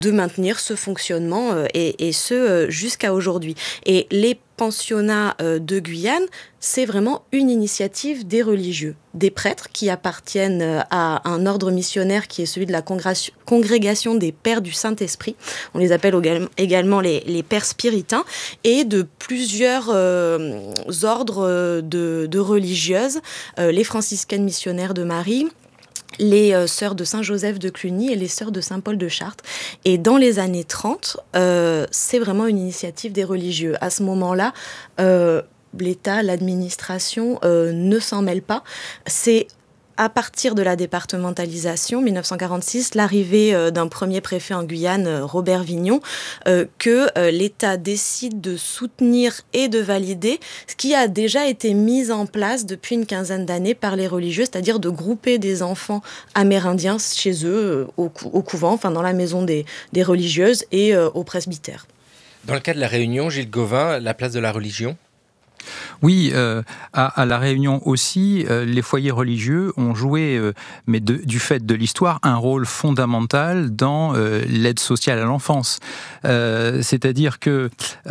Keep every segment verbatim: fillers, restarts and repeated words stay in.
de maintenir ce fonctionnement euh, et, et ce euh, jusqu'à aujourd'hui. Et les pensionnats euh, de Guyane, c'est vraiment une initiative des religieux, des prêtres qui appartiennent euh, à un ordre missionnaire qui est celui de la congrégation, congrégation des Pères du Saint-Esprit. On les appelle également les, les Pères spiritains, et de plusieurs euh, ordres de, de religieuses, euh, les franciscaines missionnaires de Marie, les euh, sœurs de Saint-Joseph de Cluny et les sœurs de Saint-Paul de Chartres. Et dans les années trente, euh, c'est vraiment une initiative des religieux. À ce moment-là, euh, l'État, l'administration euh, ne s'en mêle pas. C'est à partir de la départementalisation, dix-neuf cent quarante-six, l'arrivée euh, d'un premier préfet en Guyane, euh, Robert Vignon, euh, que euh, l'État décide de soutenir et de valider ce qui a déjà été mis en place depuis une quinzaine d'années par les religieux, c'est-à-dire de grouper des enfants amérindiens chez eux, euh, au, cou- au couvent, enfin dans la maison des, des religieuses et euh, au presbytère. Dans le cas de la Réunion, Gilles Gauvin, la place de la religion ? Oui, euh, à, à La Réunion aussi, euh, les foyers religieux ont joué, euh, mais de, du fait de l'histoire, un rôle fondamental dans euh, l'aide sociale à l'enfance. Euh, c'est-à-dire que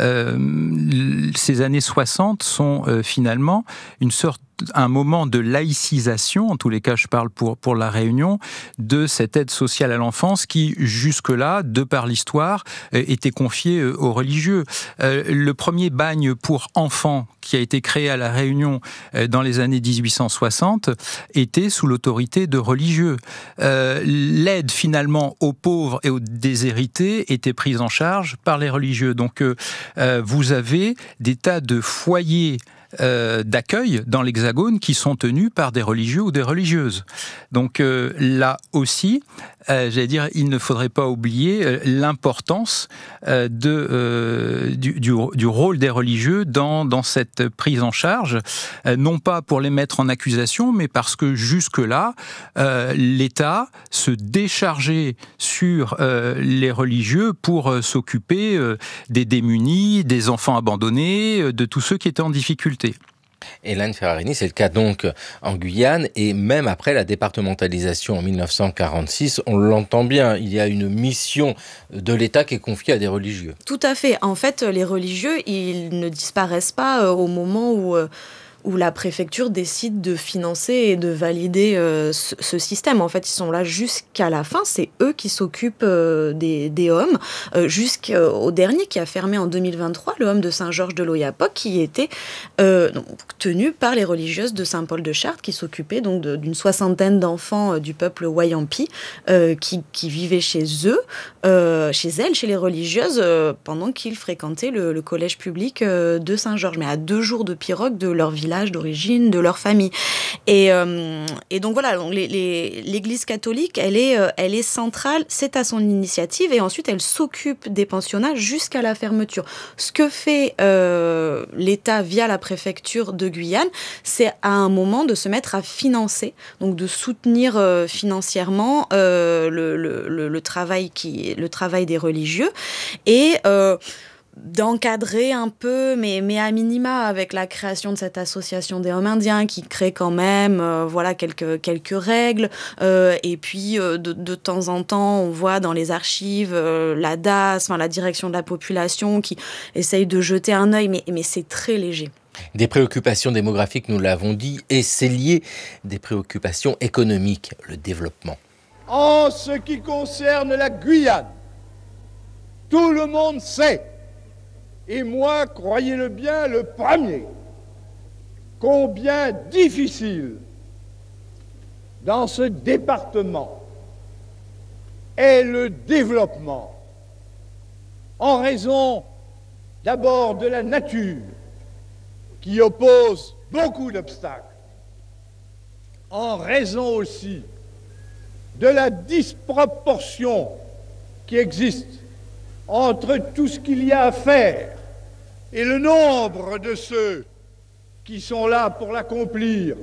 euh, ces années soixante sont euh, finalement une sorte un moment de laïcisation, en tous les cas je parle pour, pour La Réunion, de cette aide sociale à l'enfance qui jusque-là, de par l'histoire, était confiée aux religieux. Euh, le premier bagne pour enfants qui a été créé à La Réunion dans les années dix-huit cent soixante était sous l'autorité de religieux. Euh, l'aide finalement aux pauvres et aux déshérités était prise en charge par les religieux. Donc euh, vous avez des tas de foyers Euh, d'accueil dans l'Hexagone qui sont tenus par des religieux ou des religieuses. Donc euh, là aussi, euh, j'allais dire, il ne faudrait pas oublier euh, l'importance euh, de, euh, du, du, du rôle des religieux dans, dans cette prise en charge, euh, non pas pour les mettre en accusation, mais parce que jusque-là, euh, l'État se déchargeait sur euh, les religieux pour euh, s'occuper euh, des démunis, des enfants abandonnés, euh, de tous ceux qui étaient en difficulté. Hélène Ferrarini, c'est le cas donc en Guyane, et même après la départementalisation en dix-neuf cent quarante-six, on l'entend bien, il y a une mission de l'État qui est confiée à des religieux. Tout à fait. En fait, les religieux, ils ne disparaissent pas euh, au moment où... Euh où la préfecture décide de financer et de valider euh, ce, ce système. En fait, ils sont là jusqu'à la fin. C'est eux qui s'occupent euh, des, des hommes, euh, jusqu'au dernier qui a fermé en deux mille vingt-trois, le homme de Saint-Georges de l'Oyapock, qui était euh, donc, tenu par les religieuses de Saint-Paul de Chartres, qui s'occupaient donc de, d'une soixantaine d'enfants euh, du peuple Wayampi, euh, qui, qui vivaient chez eux, euh, chez elles, chez les religieuses, euh, pendant qu'ils fréquentaient le, le collège public euh, de Saint-Georges, mais à deux jours de pirogue de leur village d'origine, de leur famille. Et, euh, et donc voilà, donc les, les, l'Église catholique, elle est, euh, elle est centrale, c'est à son initiative, et ensuite elle s'occupe des pensionnats jusqu'à la fermeture. Ce que fait euh, l'État via la préfecture de Guyane, c'est à un moment de se mettre à financer, donc de soutenir euh, financièrement euh, le, le, le, le, travail qui, le travail des religieux, et euh, d'encadrer un peu, mais, mais à minima, avec la création de cette association des hommes indiens qui crée quand même euh, voilà, quelques, quelques règles. Euh, et puis, euh, de, de temps en temps, on voit dans les archives euh, la D A S, enfin, la direction de la population, qui essaye de jeter un œil, mais, mais c'est très léger. Des préoccupations démographiques, nous l'avons dit, et c'est lié des préoccupations économiques, le développement. En ce qui concerne la Guyane, tout le monde sait, et moi, croyez-le bien, le premier, combien difficile dans ce département est le développement, en raison d'abord de la nature qui oppose beaucoup d'obstacles, en raison aussi de la disproportion qui existe entre tout ce qu'il y a à faire et le nombre de ceux qui sont là pour l'accomplir,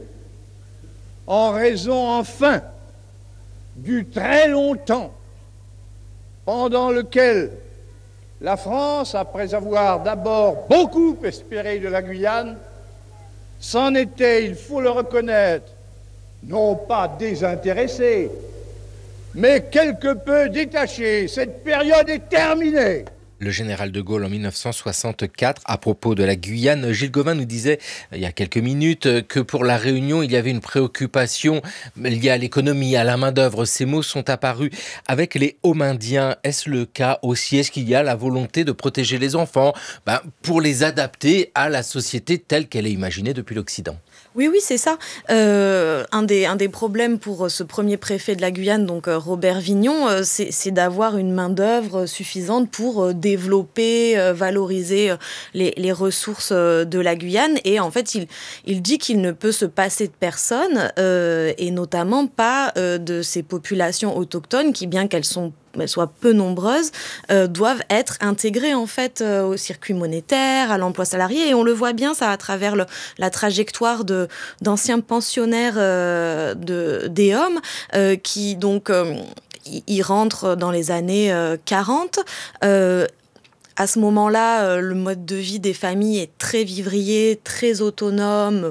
en raison enfin du très long temps pendant lequel la France, après avoir d'abord beaucoup espéré de la Guyane, s'en était, il faut le reconnaître, non pas désintéressée, mais quelque peu détaché. Cette période est terminée. Le général de Gaulle en mille neuf cent soixante-quatre, à propos de la Guyane, Gilles Gauvin nous disait il y a quelques minutes que pour la Réunion, il y avait une préoccupation liée à l'économie, à la main-d'œuvre. Ces mots sont apparus avec les Homindiens. Est-ce le cas aussi? Est-ce qu'il y a la volonté de protéger les enfants ben, pour les adapter à la société telle qu'elle est imaginée depuis l'Occident? Oui, oui, c'est ça. Euh, un, des, un des problèmes pour ce premier préfet de la Guyane, donc Robert Vignon, euh, c'est, c'est d'avoir une main-d'œuvre suffisante pour euh, développer, euh, valoriser euh, les, les ressources euh, de la Guyane. Et en fait, il, il dit qu'il ne peut se passer de personne, euh, et notamment pas euh, de ces populations autochtones qui, bien qu'elles sont soient peu nombreuses, euh, doivent être intégrées en fait euh, au circuit monétaire, à l'emploi salarié, et on le voit bien ça à travers le, la trajectoire de, d'anciens pensionnaires euh, de, des hommes euh, qui donc euh, y rentrent dans les années euh, quarante. Euh, À ce moment-là, euh, le mode de vie des familles est très vivrier, très autonome,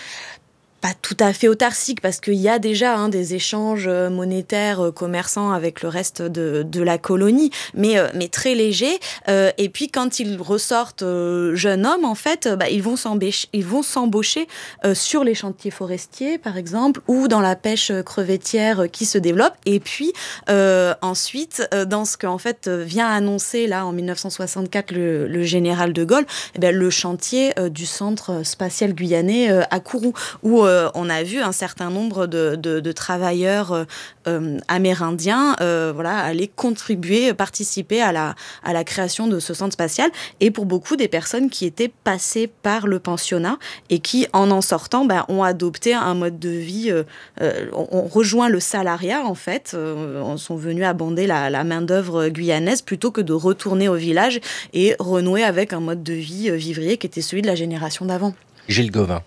pas tout à fait autarcique, parce qu'il y a déjà hein, des échanges monétaires, euh, commerçants avec le reste de, de la colonie, mais, euh, mais très légers. Euh, et puis, quand ils ressortent euh, jeunes hommes, en fait, euh, bah, ils vont s'embêcher, ils vont s'embaucher euh, sur les chantiers forestiers, par exemple, ou dans la pêche crevettière euh, qui se développe. Et puis, euh, ensuite, euh, dans ce qu'en fait vient annoncer, là, en mille neuf cent soixante-quatre, le, le général de Gaulle, eh bien, le chantier euh, du centre spatial guyanais euh, à Kourou, où euh, on a vu un certain nombre de, de, de travailleurs euh, amérindiens euh, voilà, aller contribuer, participer à la, à la création de ce centre spatial. Et pour beaucoup des personnes qui étaient passées par le pensionnat et qui, en en sortant, ben, ont adopté un mode de vie, euh, euh, ont rejoint le salariat, en fait, euh, sont venus abonder la, la main-d'œuvre guyanaise plutôt que de retourner au village et renouer avec un mode de vie vivrier qui était celui de la génération d'avant. Gilles Gauvin.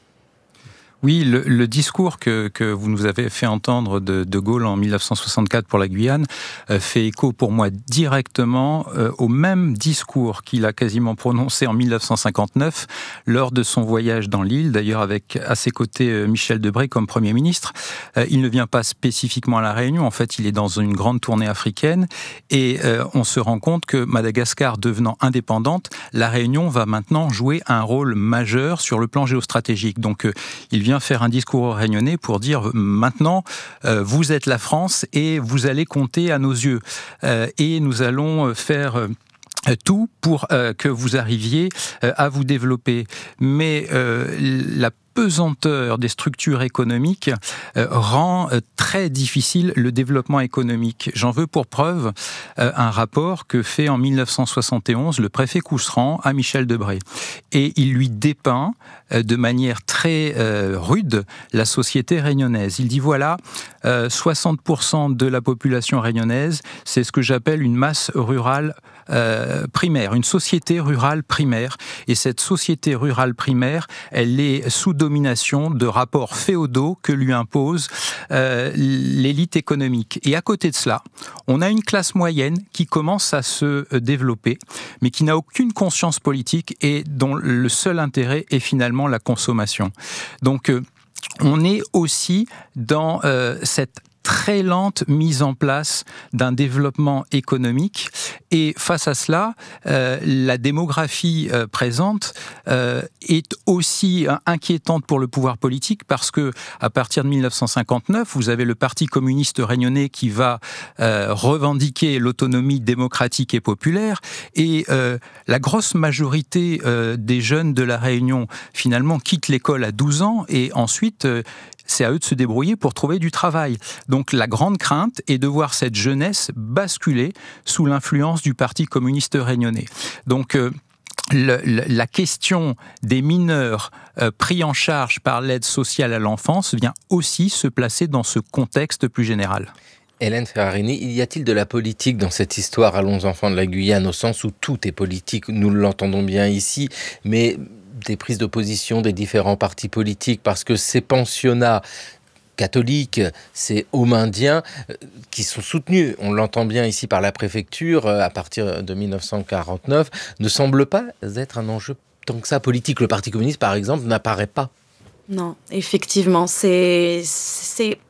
Oui, le, le discours que, que vous nous avez fait entendre de, de Gaulle en mille neuf cent soixante-quatre pour la Guyane euh, fait écho pour moi directement euh, au même discours qu'il a quasiment prononcé en mille neuf cent cinquante-neuf lors de son voyage dans l'île, d'ailleurs avec à ses côtés euh, Michel Debré comme Premier ministre. Euh, il ne vient pas spécifiquement à La Réunion, en fait il est dans une grande tournée africaine et euh, on se rend compte que Madagascar devenant indépendante, La Réunion va maintenant jouer un rôle majeur sur le plan géostratégique. Donc euh, il vient faire un discours aux Réunionnais pour dire maintenant euh, vous êtes la France et vous allez compter à nos yeux euh, et nous allons faire euh, tout pour euh, que vous arriviez euh, à vous développer. Mais euh, la pesanteur des structures économiques euh, rend euh, très difficile le développement économique. J'en veux pour preuve euh, un rapport que fait en mille neuf cent soixante et onze le préfet Couserand à Michel Debré. Et il lui dépeint euh, de manière très euh, rude la société réunionnaise. Il dit voilà, euh, soixante pour cent de la population réunionnaise, c'est ce que j'appelle une masse rurale euh, primaire, une société rurale primaire. Et cette société rurale primaire, elle est sous domination de rapports féodaux que lui impose euh, l'élite économique. Et à côté de cela, on a une classe moyenne qui commence à se développer, mais qui n'a aucune conscience politique et dont le seul intérêt est finalement la consommation. Donc, euh, on est aussi dans euh, cette très lente mise en place d'un développement économique. Et face à cela, euh, la démographie euh, présente euh, est aussi euh, inquiétante pour le pouvoir politique parce que à partir de mille neuf cent cinquante-neuf, vous avez le Parti communiste réunionnais qui va euh, revendiquer l'autonomie démocratique et populaire. Et euh, la grosse majorité euh, des jeunes de la Réunion, finalement, quittent l'école à douze ans et ensuite... Euh, c'est à eux de se débrouiller pour trouver du travail. Donc la grande crainte est de voir cette jeunesse basculer sous l'influence du Parti communiste réunionnais. Donc euh, le, le, la question des mineurs euh, pris en charge par l'aide sociale à l'enfance vient aussi se placer dans ce contexte plus général. Hélène Ferrarini, y a-t-il de la politique dans cette histoire Allons enfants de la Guyane, au sens où tout est politique, nous l'entendons bien ici, mais des prises d'opposition des différents partis politiques, parce que ces pensionnats catholiques, ces homindiens, qui sont soutenus, on l'entend bien ici par la préfecture, à partir de mille neuf cent quarante-neuf, ne semblent pas être un enjeu tant que ça politique. Le Parti communiste, par exemple, n'apparaît pas. Non, effectivement, c'est... c'est...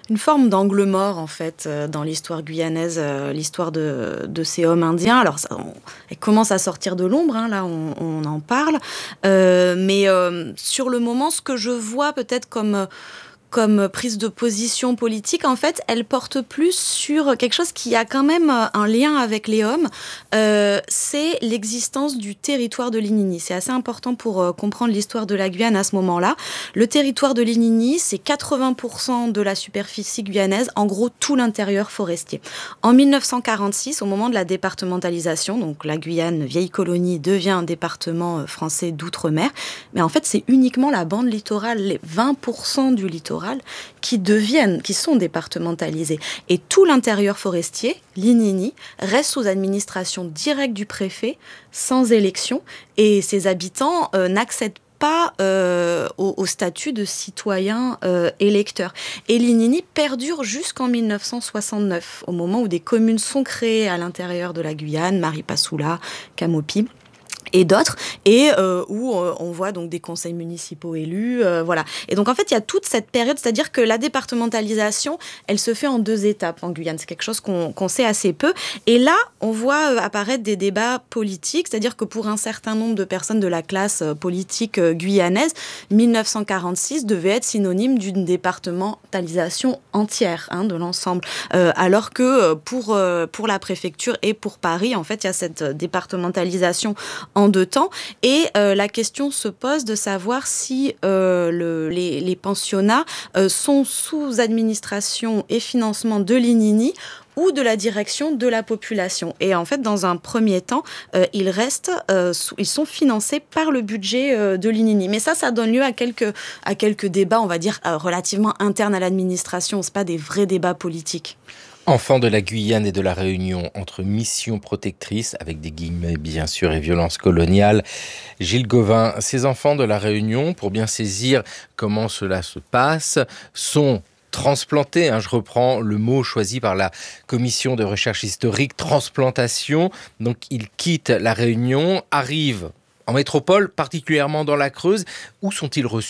une forme d'angle mort, en fait, euh, dans l'histoire guyanaise, euh, l'histoire de, de ces hommes indiens. Alors, ça, on, elle commence à sortir de l'ombre, hein, là, on, on en parle. Euh, mais euh, sur le moment, ce que je vois peut-être comme... comme prise de position politique, en fait, elle porte plus sur quelque chose qui a quand même un lien avec les hommes, euh, c'est l'existence du territoire de l'Inini. C'est assez important pour euh, comprendre l'histoire de la Guyane à ce moment-là. Le territoire de l'Inini, c'est quatre-vingts pour cent de la superficie guyanaise, en gros tout l'intérieur forestier. En mille neuf cent quarante-six, au moment de la départementalisation, donc la Guyane, vieille colonie, devient un département français d'outre-mer, mais en fait, c'est uniquement la bande littorale, les vingt pour cent du littoral, qui deviennent, qui sont départementalisés. Et tout l'intérieur forestier, l'Inini, reste sous administration directe du préfet, sans élection, et ses habitants euh, n'accèdent pas euh, au, au statut de citoyen euh, électeur. Et l'Inini perdure jusqu'en mille neuf cent soixante-neuf, au moment où des communes sont créées à l'intérieur de la Guyane, Maripasoula, Camopi, et d'autres, et euh, où euh, on voit donc des conseils municipaux élus, euh, voilà. Et donc en fait, il y a toute cette période, c'est-à-dire que la départementalisation, elle se fait en deux étapes en Guyane. C'est quelque chose qu'on, qu'on sait assez peu. Et là, on voit euh, apparaître des débats politiques, c'est-à-dire que pour un certain nombre de personnes de la classe euh, politique euh, guyanaise, mille neuf cent quarante-six devait être synonyme d'une départementalisation entière, hein, de l'ensemble. Euh, alors que euh, pour, euh, pour la préfecture et pour Paris, en fait, il y a cette départementalisation en deux temps, et euh, la question se pose de savoir si euh, le, les, les pensionnats euh, sont sous administration et financement de l'Inini ou de la direction de la population. Et en fait, dans un premier temps, euh, ils restent, euh, sous, ils sont financés par le budget euh, de l'Inini. Mais ça, ça donne lieu à quelques, à quelques débats, on va dire, euh, relativement internes à l'administration. Ce n'est pas des vrais débats politiques. Enfants de la Guyane et de la Réunion, entre mission protectrice, avec des guillemets bien sûr, et violence coloniale. Gilles Gauvin, ces enfants de la Réunion, pour bien saisir comment cela se passe, sont transplantés, hein, je reprends le mot choisi par la commission de recherche historique, transplantation. Donc ils quittent la Réunion, arrivent en métropole, particulièrement dans la Creuse. Où sont-ils reçus ?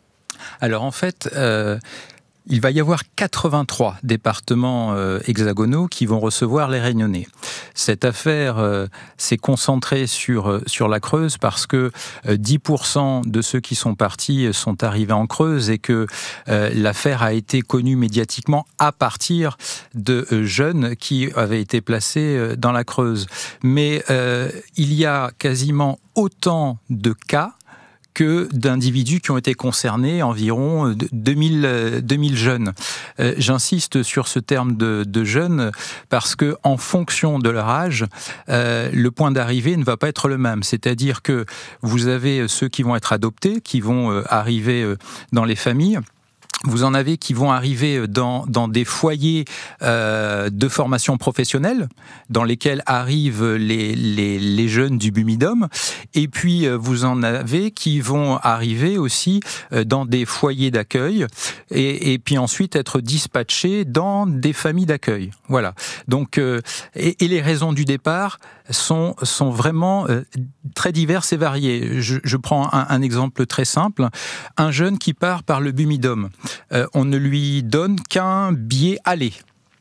Alors en fait... Euh Il va y avoir quatre-vingt-trois départements euh, hexagonaux qui vont recevoir les Réunionnais. Cette affaire euh, s'est concentrée sur, euh, sur la Creuse parce que euh, dix pour cent de ceux qui sont partis sont arrivés en Creuse et que euh, l'affaire a été connue médiatiquement à partir de euh, jeunes qui avaient été placés euh, dans la Creuse. Mais euh, il y a quasiment autant de cas que d'individus qui ont été concernés, environ deux mille jeunes. Euh, j'insiste sur ce terme de, de jeunes parce que, en fonction de leur âge, euh, le point d'arrivée ne va pas être le même. C'est-à-dire que vous avez ceux qui vont être adoptés, qui vont euh, arriver euh, dans les familles. Vous en avez qui vont arriver dans, dans des foyers euh, de formation professionnelle, dans lesquels arrivent les, les, les jeunes du Bumidum. Et puis, vous en avez qui vont arriver aussi dans des foyers d'accueil et, et puis ensuite être dispatchés dans des familles d'accueil. Voilà. Donc, euh, et, et les raisons du départ sont, sont vraiment euh, très diverses et variées. Je, je prends un, un exemple très simple. Un jeune qui part par le Bumidum. Euh, on ne lui donne qu'un billet aller.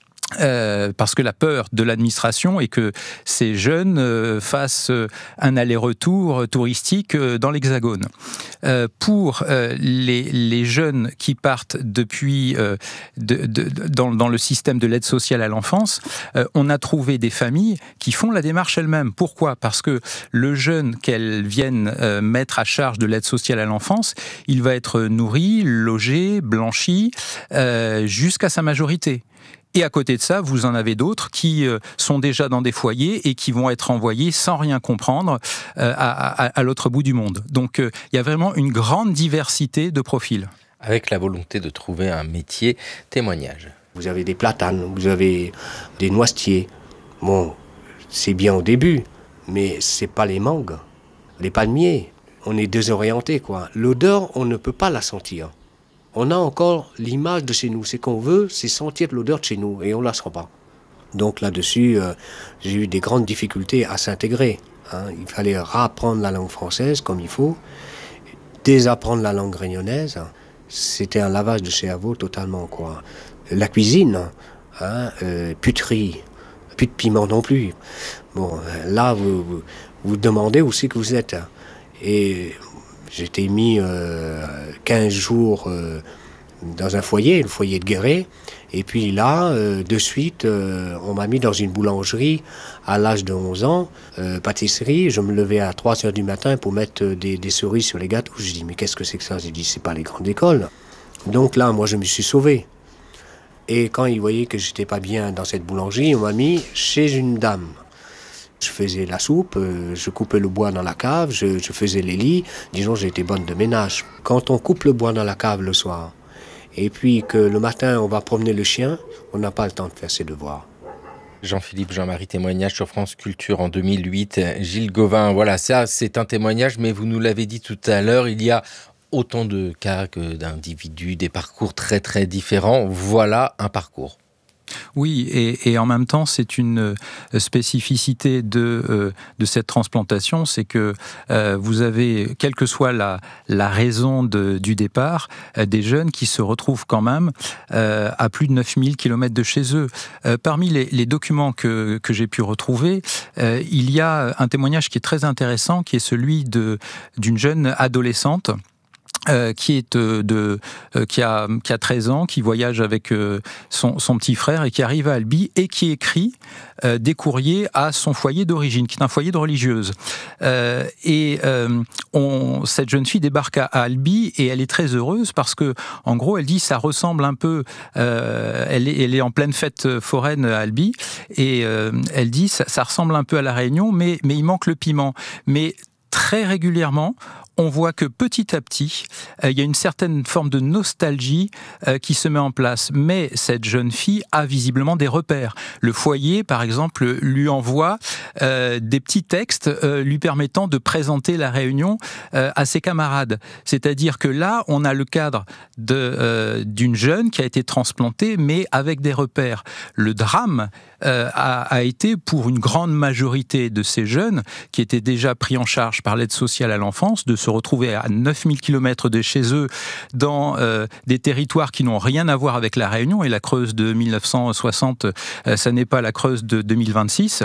Euh, parce que la peur de l'administration est que ces jeunes euh, fassent un aller-retour touristique euh, dans l'Hexagone. Euh, pour euh, les, les jeunes qui partent depuis euh, de, de, dans, dans le système de l'aide sociale à l'enfance, euh, on a trouvé des familles qui font la démarche elles-mêmes. Pourquoi ? Parce que le jeune qu'elles viennent euh, mettre à charge de l'aide sociale à l'enfance, il va être nourri, logé, blanchi euh, jusqu'à sa majorité. Et à côté de ça, vous en avez d'autres qui euh, sont déjà dans des foyers et qui vont être envoyés sans rien comprendre euh, à, à, à l'autre bout du monde. Donc il euh, y a vraiment une grande diversité de profils. Avec la volonté de trouver un métier, témoignage. Vous avez des platanes, vous avez des noisetiers. Bon, c'est bien au début, mais c'est pas les mangues, les palmiers. On est désorienté, quoi. L'odeur, on ne peut pas la sentir. On a encore l'image de chez nous. Ce qu'on veut, c'est sentir l'odeur de chez nous, et on ne la sent pas. Donc là-dessus, euh, j'ai eu des grandes difficultés à s'intégrer. Hein. Il fallait réapprendre la langue française comme il faut, désapprendre la langue réunionnaise. C'était un lavage de cerveau totalement, quoi. La cuisine, hein, euh, plus de riz, plus de piment non plus. Bon, là, vous vous, vous demandez où c'est que vous êtes. Et j'étais mis euh, quinze jours euh, dans un foyer, le foyer de Guéret. Et puis là, euh, de suite, euh, on m'a mis dans une boulangerie à l'âge de onze ans, euh, pâtisserie. Je me levais à trois heures du matin pour mettre des, des cerises sur les gâteaux. Je dis, mais qu'est-ce que c'est que ça? J'ai dit, c'est pas les grandes écoles. Donc là, moi, je me suis sauvé. Et quand ils voyaient que j'étais pas bien dans cette boulangerie, on m'a mis chez une dame. Je faisais la soupe, euh, je coupais le bois dans la cave, je, je faisais les lits. Disons, j'étais bonne de ménage. Quand on coupe le bois dans la cave le soir, et puis que le matin, on va promener le chien, on n'a pas le temps de faire ses devoirs. Jean-Philippe Jean-Marie, témoignage sur France Culture en deux mille huit. Gilles Gauvin, voilà, ça c'est un témoignage, mais vous nous l'avez dit tout à l'heure, il y a autant de cas que d'individus, des parcours très très différents. Voilà un parcours. Oui, et, et en même temps, c'est une spécificité de, euh, de cette transplantation, c'est que euh, vous avez, quelle que soit la, la raison de, du départ, euh, des jeunes qui se retrouvent quand même euh, à plus de neuf mille kilomètres de chez eux. Euh, parmi les, les documents que, que j'ai pu retrouver, euh, il y a un témoignage qui est très intéressant, qui est celui de, d'une jeune adolescente Euh, qui est euh, de euh, qui a qui a treize ans, qui voyage avec euh, son son petit frère et qui arrive à Albi et qui écrit euh, des courriers à son foyer d'origine, qui est un foyer de religieuse. Euh, et euh, on, cette jeune fille débarque à, à Albi et elle est très heureuse parce que en gros elle dit ça ressemble un peu, euh, elle est elle est en pleine fête foraine à Albi et euh, elle dit ça, ça ressemble un peu à la Réunion, mais mais il manque le piment. Mais très régulièrement, on voit que petit à petit, euh, il y a une certaine forme de nostalgie euh, qui se met en place. Mais cette jeune fille a visiblement des repères. Le foyer, par exemple, lui envoie euh, des petits textes euh, lui permettant de présenter la Réunion euh, à ses camarades. C'est-à-dire que là, on a le cadre de, euh, d'une jeune qui a été transplantée, mais avec des repères. Le drame euh, a, a été pour une grande majorité de ces jeunes qui étaient déjà pris en charge par l'aide sociale à l'enfance, de se retrouver à neuf mille kilomètres de chez eux dans euh, des territoires qui n'ont rien à voir avec la Réunion. Et la Creuse de mille neuf cent soixante, euh, ça n'est pas la Creuse de deux mille vingt-six.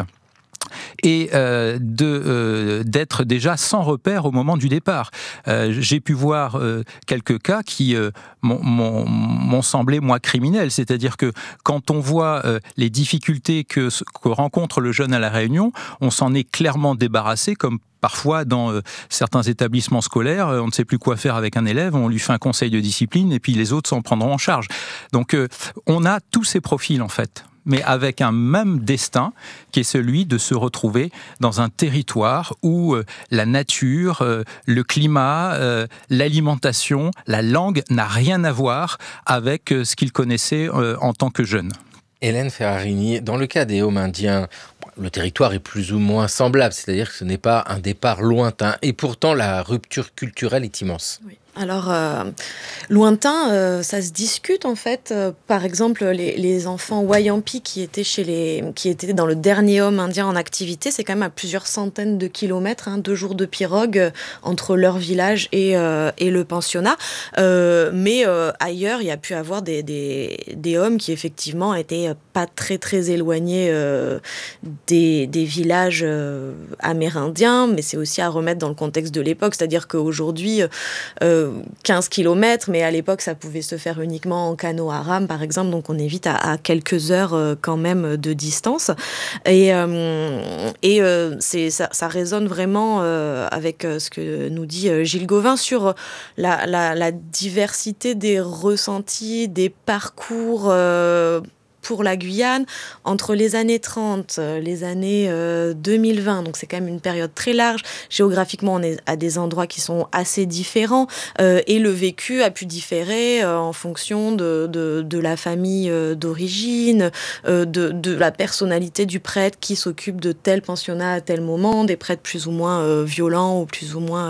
Et euh, de, euh, d'être déjà sans repère au moment du départ. Euh, j'ai pu voir euh, quelques cas qui euh, m'ont, m'ont, m'ont semblé, moi, criminels. C'est-à-dire que quand on voit euh, les difficultés que, que rencontre le jeune à La Réunion, on s'en est clairement débarrassé, comme parfois, dans euh, certains établissements scolaires, euh, on ne sait plus quoi faire avec un élève, on lui fait un conseil de discipline et puis les autres s'en prendront en charge. Donc, euh, on a tous ces profils, en fait, mais avec un même destin qui est celui de se retrouver dans un territoire où euh, la nature, euh, le climat, euh, l'alimentation, la langue n'a rien à voir avec euh, ce qu'ils connaissaient euh, en tant que jeunes. Hélène Ferrarini, dans le cas des Homes indiens, le territoire est plus ou moins semblable, c'est-à-dire que ce n'est pas un départ lointain, et pourtant la rupture culturelle est immense. Oui. Alors, euh, lointain, euh, ça se discute en fait. Euh, par exemple, les, les enfants Wayampi qui étaient, chez les, qui étaient dans le dernier homme indien en activité, c'est quand même à plusieurs centaines de kilomètres, hein, deux jours de pirogue euh, entre leur village et, euh, et le pensionnat. Euh, mais euh, ailleurs, il y a pu avoir des, des, des hommes qui effectivement étaient pas très très éloignés euh, des, des villages euh, amérindiens, mais c'est aussi à remettre dans le contexte de l'époque, c'est-à-dire qu'aujourd'hui, euh, quinze kilomètres, mais à l'époque, ça pouvait se faire uniquement en canot à rame, par exemple, donc on évite à, à quelques heures euh, quand même de distance. Et, euh, et euh, c'est, ça, ça résonne vraiment euh, avec euh, ce que nous dit euh, Gilles Gauvin sur la, la, la diversité des ressentis, des parcours euh, pour la Guyane, entre les années trente, les années euh, deux mille vingt, donc c'est quand même une période très large. Géographiquement, on est à des endroits qui sont assez différents euh, et le vécu a pu différer euh, en fonction de, de, de la famille euh, d'origine, euh, de, de la personnalité du prêtre qui s'occupe de tel pensionnat à tel moment, des prêtres plus ou moins euh, violents ou plus ou moins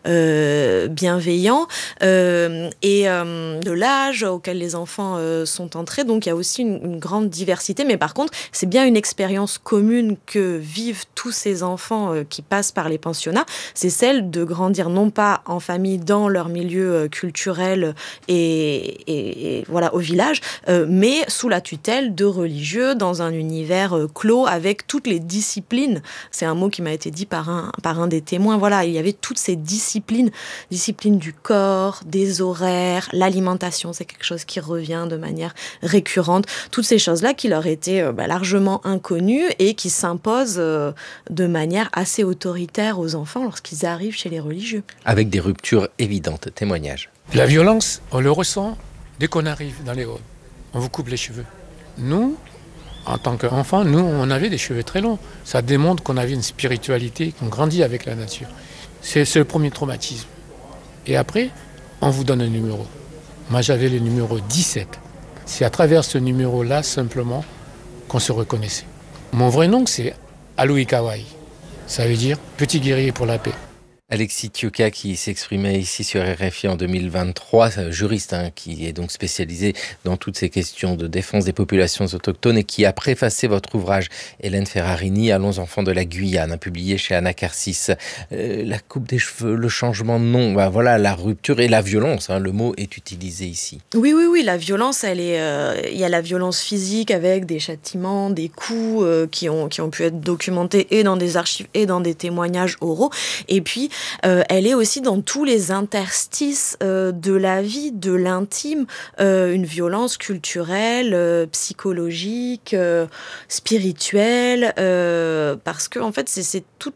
euh, bienveillants, euh, et euh, de l'âge auquel les enfants euh, sont entrés. Donc il y a aussi une, une grande diversité, mais par contre, c'est bien une expérience commune que vivent tous ces enfants euh, qui passent par les pensionnats, c'est celle de grandir non pas en famille dans leur milieu euh, culturel et, et, et voilà, au village, euh, mais sous la tutelle de religieux, dans un univers euh, clos, avec toutes les disciplines. C'est un mot qui m'a été dit par un, par un des témoins. Voilà, il y avait toutes ces disciplines, disciplines du corps, des horaires, l'alimentation, c'est quelque chose qui revient de manière récurrente. Toutes ces choses-là qui leur étaient euh, bah, largement inconnues et qui s'imposent euh, de manière assez autoritaire aux enfants lorsqu'ils arrivent chez les religieux. Avec des ruptures évidentes. Témoignage. La violence, on le ressent dès qu'on arrive dans les Hauts. On vous coupe les cheveux. Nous, en tant qu'enfants, nous, on avait des cheveux très longs. Ça démontre qu'on avait une spiritualité, qu'on grandit avec la nature. C'est, c'est le premier traumatisme. Et après, on vous donne un numéro. Moi, j'avais le numéro dix-sept. C'est à travers ce numéro-là, simplement, qu'on se reconnaissait. Mon vrai nom, c'est Aloui Kawai. Ça veut dire « petit guerrier pour la paix ». Alexis Thioka qui s'exprimait ici sur R F I en deux mille vingt-trois, juriste hein, qui est donc spécialisé dans toutes ces questions de défense des populations autochtones et qui a préfacé votre ouvrage Hélène Ferrarini, Allons enfants de la Guyane, hein, publié chez Anacarsis. Euh, la coupe des cheveux, le changement de nom, bah, voilà, la rupture et la violence, hein, le mot est utilisé ici. Oui, oui, oui, la violence, elle est, euh, il y a la violence physique avec des châtiments, des coups euh, qui ont, qui ont pu être documentés et dans des archives et dans des témoignages oraux. Et puis, Euh, elle est aussi dans tous les interstices euh, de la vie, de l'intime, euh, une violence culturelle, euh, psychologique, euh, spirituelle, euh, parce que en fait c'est, c'est toute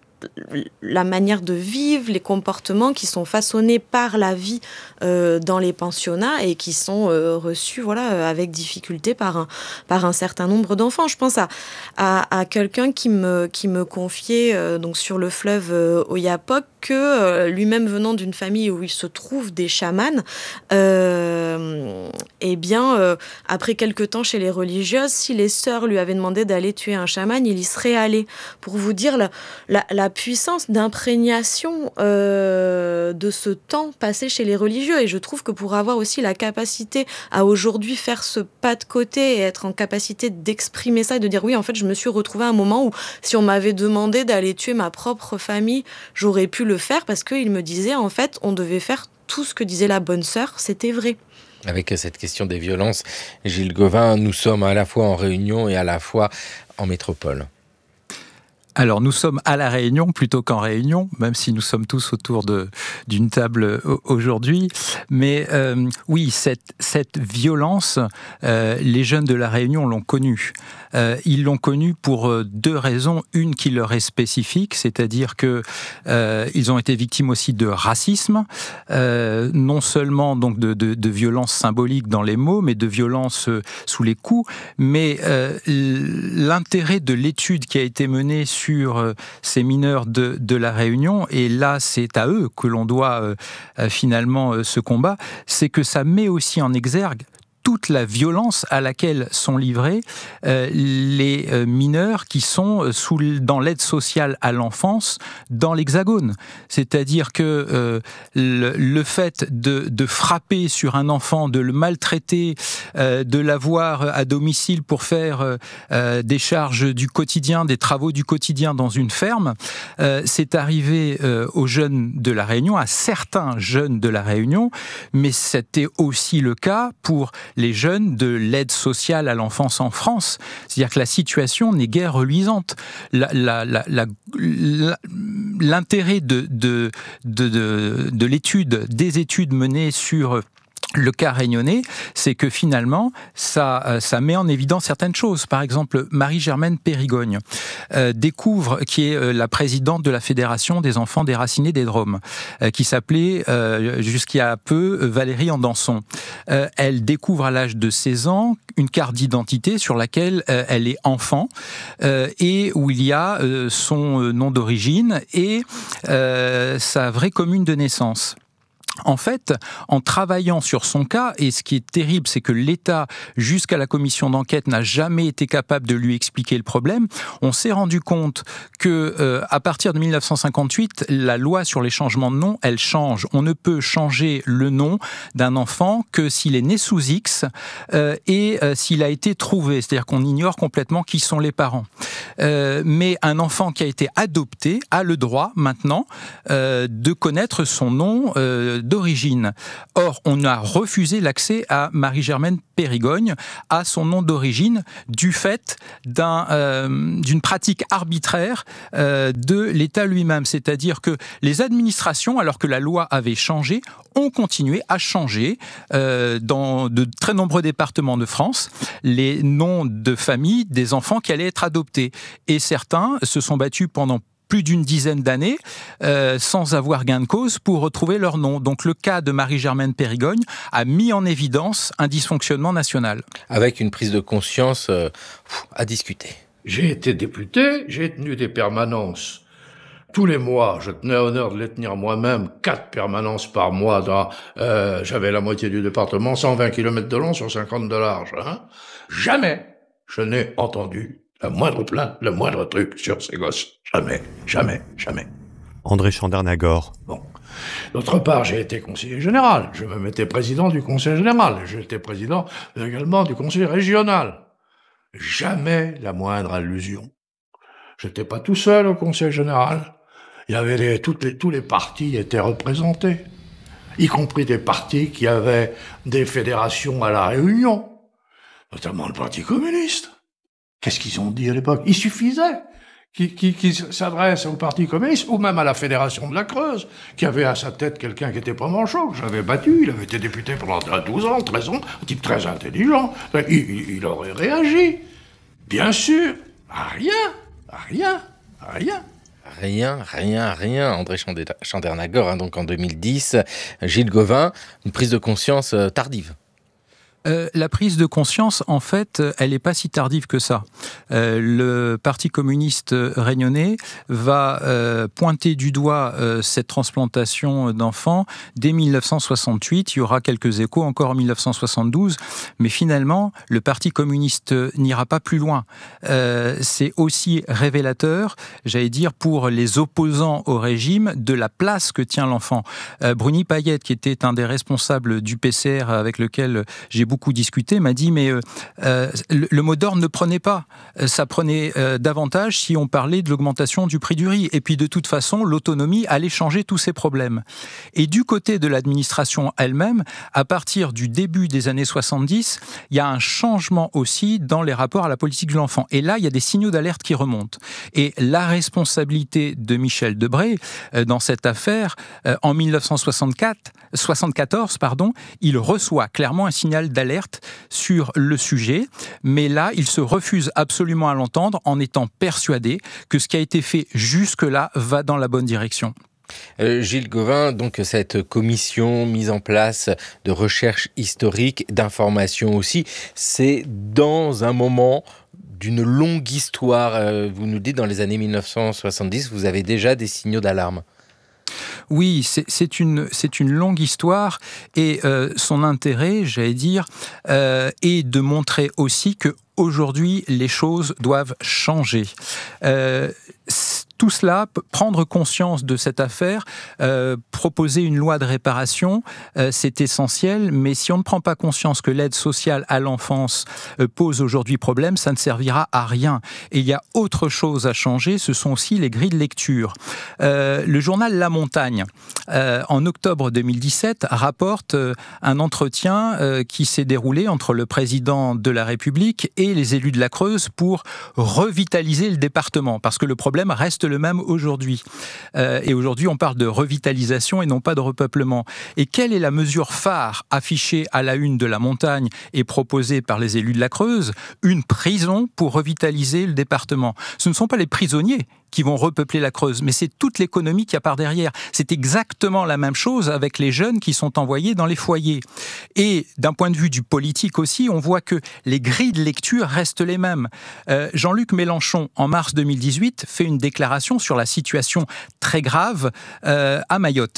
la manière de vivre, les comportements qui sont façonnés par la vie euh, dans les pensionnats et qui sont euh, reçus voilà, euh, avec difficulté par un, par un certain nombre d'enfants. Je pense à, à, à quelqu'un qui me, qui me confiait euh, donc sur le fleuve euh, Oyapock que euh, lui-même venant d'une famille où il se trouve des chamans, euh, eh bien, euh, après quelques temps chez les religieuses, si les sœurs lui avaient demandé d'aller tuer un chaman, il y serait allé. Pour vous dire la, la, la puissance d'imprégnation euh, de ce temps passé chez les religieux. Et je trouve que pour avoir aussi la capacité à aujourd'hui faire ce pas de côté et être en capacité d'exprimer ça et de dire oui, en fait, je me suis retrouvée à un moment où si on m'avait demandé d'aller tuer ma propre famille, j'aurais pu le faire parce qu'il me disait en fait, on devait faire tout ce que disait la bonne sœur, c'était vrai. Avec cette question des violences, Gilles Gauvin, nous sommes à la fois en Réunion et à la fois en métropole. Alors, nous sommes à La Réunion plutôt qu'en Réunion, même si nous sommes tous autour de, d'une table aujourd'hui. Mais euh, oui, cette, cette violence, euh, les jeunes de La Réunion l'ont connue. Euh, ils l'ont connue pour deux raisons. Une qui leur est spécifique, c'est-à-dire que euh, ils ont été victimes aussi de racisme, euh, non seulement donc de, de, de violence symbolique dans les mots, mais de violence euh, sous les coups. Mais euh, l'intérêt de l'étude qui a été menée sur sur ces mineurs de, de La Réunion, et là c'est à eux que l'on doit euh, finalement euh, ce combat, c'est que ça met aussi en exergue toute la violence à laquelle sont livrés euh, les euh, mineurs qui sont sous, dans l'aide sociale à l'enfance dans l'Hexagone. C'est-à-dire que euh, le, le fait de, de frapper sur un enfant, de le maltraiter, euh, de l'avoir à domicile pour faire euh, des charges du quotidien, des travaux du quotidien dans une ferme, euh, c'est arrivé euh, aux jeunes de La Réunion, à certains jeunes de La Réunion, mais c'était aussi le cas pour les jeunes de l'aide sociale à l'enfance en France. C'est-à-dire que la situation n'est guère reluisante. La, la, la, la, la, l'intérêt de, de, de, de, de l'étude, des études menées sur le cas réunionnais, c'est que finalement, ça, ça met en évidence certaines choses. Par exemple, Marie-Germaine Périgogne euh, découvre, qui est euh, la présidente de la Fédération des enfants déracinés des Drômes, euh, qui s'appelait euh, jusqu'à peu Valérie Andanson. Euh, elle découvre à l'âge de seize ans une carte d'identité sur laquelle euh, elle est enfant euh, et où il y a euh, son nom d'origine et euh, sa vraie commune de naissance. En fait, en travaillant sur son cas, et ce qui est terrible, c'est que l'État, jusqu'à la commission d'enquête, n'a jamais été capable de lui expliquer le problème, on s'est rendu compte que, euh, à partir de dix-neuf cent cinquante-huit, la loi sur les changements de nom, elle change. On ne peut changer le nom d'un enfant que s'il est né sous X euh, et euh, s'il a été trouvé. C'est-à-dire qu'on ignore complètement qui sont les parents. Euh, mais un enfant qui a été adopté a le droit, maintenant, euh, de connaître son nom euh, d'origine. Or, on a refusé l'accès à Marie-Germaine Périgogne, à son nom d'origine, du fait d'un, euh, d'une pratique arbitraire euh, de l'État lui-même. C'est-à-dire que les administrations, alors que la loi avait changé, ont continué à changer euh, dans de très nombreux départements de France les noms de famille des enfants qui allaient être adoptés. Et certains se sont battus pendant plus d'une dizaine d'années, euh, sans avoir gain de cause, pour retrouver leur nom. Donc le cas de Marie-Germaine Périgogne a mis en évidence un dysfonctionnement national. Avec une prise de conscience euh, à discuter. J'ai été député, j'ai tenu des permanences. Tous les mois, je tenais à honneur de les tenir moi-même, quatre permanences par mois. Dans, euh, j'avais la moitié du département, cent vingt kilomètres de long sur cinquante de large. Hein. Jamais je n'ai entendu la moindre plainte, le moindre truc sur ces gosses. Jamais, jamais, jamais. André Chandernagor. Bon. D'autre part, j'ai été conseiller général. Je me mettais président du conseil général. J'étais président également du conseil régional. Jamais la moindre allusion. J'étais pas tout seul au conseil général. Il y avait les, toutes les, tous les partis étaient représentés. Y compris des partis qui avaient des fédérations à la Réunion. Notamment le Parti communiste. Qu'est-ce qu'ils ont dit à l'époque? Il suffisait qu'ils, qu'ils, qu'ils s'adressent au Parti communiste, ou même à la Fédération de la Creuse, qui avait à sa tête quelqu'un qui était pas manchot, que j'avais battu, il avait été député pendant douze ans, treize ans, un type très intelligent. Il, il, il aurait réagi. Bien sûr. À rien. À rien. À rien. Rien, rien, rien. André Chandernagor, hein, donc en deux mille dix. Gilles Gauvin, une prise de conscience euh, tardive. Euh, la prise de conscience, en fait, elle n'est pas si tardive que ça. Euh, le Parti communiste réunionnais va euh, pointer du doigt euh, cette transplantation d'enfants dès dix-neuf cent soixante-huit. Il y aura quelques échos encore en dix-neuf cent soixante-douze. Mais finalement, le Parti communiste n'ira pas plus loin. Euh, c'est aussi révélateur, j'allais dire, pour les opposants au régime, de la place que tient l'enfant. Euh, Bruni Payette, qui était un des responsables du P C R avec lequel j'ai beaucoup discuté, m'a dit mais euh, euh, le, le mot d'ordre ne prenait pas. Ça prenait euh, davantage si on parlait de l'augmentation du prix du riz. Et puis de toute façon, l'autonomie allait changer tous ces problèmes. Et du côté de l'administration elle-même, à partir du début des années soixante-dix, il y a un changement aussi dans les rapports à la politique de l'enfant. Et là, il y a des signaux d'alerte qui remontent. Et la responsabilité de Michel Debré euh, dans cette affaire, euh, en dix-neuf cent soixante-quatre, soixante-quatorze, pardon, il reçoit clairement un signal d'alerte sur le sujet, mais là, il se refuse absolument à l'entendre en étant persuadé que ce qui a été fait jusque-là va dans la bonne direction. Euh, Gilles Gauvin, donc cette commission mise en place de recherche historique, d'information aussi, c'est dans un moment d'une longue histoire. Euh, vous nous dites, dans les années dix-neuf cent soixante-dix, vous avez déjà des signaux d'alarme. Oui, c'est, c'est, une, c'est une longue histoire et euh, son intérêt, j'allais dire, euh, est de montrer aussi que aujourd'hui les choses doivent changer. Euh, tout cela, prendre conscience de cette affaire, euh, proposer une loi de réparation, euh, c'est essentiel, mais si on ne prend pas conscience que l'aide sociale à l'enfance euh, pose aujourd'hui problème, ça ne servira à rien. Et il y a autre chose à changer, ce sont aussi les grilles de lecture. Euh, le journal La Montagne, euh, en octobre deux mille dix-sept, rapporte euh, un entretien euh, qui s'est déroulé entre le président de la République et les élus de la Creuse pour revitaliser le département, parce que le problème reste le même aujourd'hui. Euh, et aujourd'hui, on parle de revitalisation et non pas de repeuplement. Et quelle est la mesure phare affichée à la une de La Montagne et proposée par les élus de la Creuse? Une prison pour revitaliser le département. Ce ne sont pas les prisonniers qui vont repeupler la Creuse, mais c'est toute l'économie qu'il y a par derrière. C'est exactement la même chose avec les jeunes qui sont envoyés dans les foyers. Et d'un point de vue du politique aussi, on voit que les grilles de lecture restent les mêmes. Euh, Jean-Luc Mélenchon, en mars deux mille dix-huit, fait une déclaration sur la situation très grave euh, à Mayotte.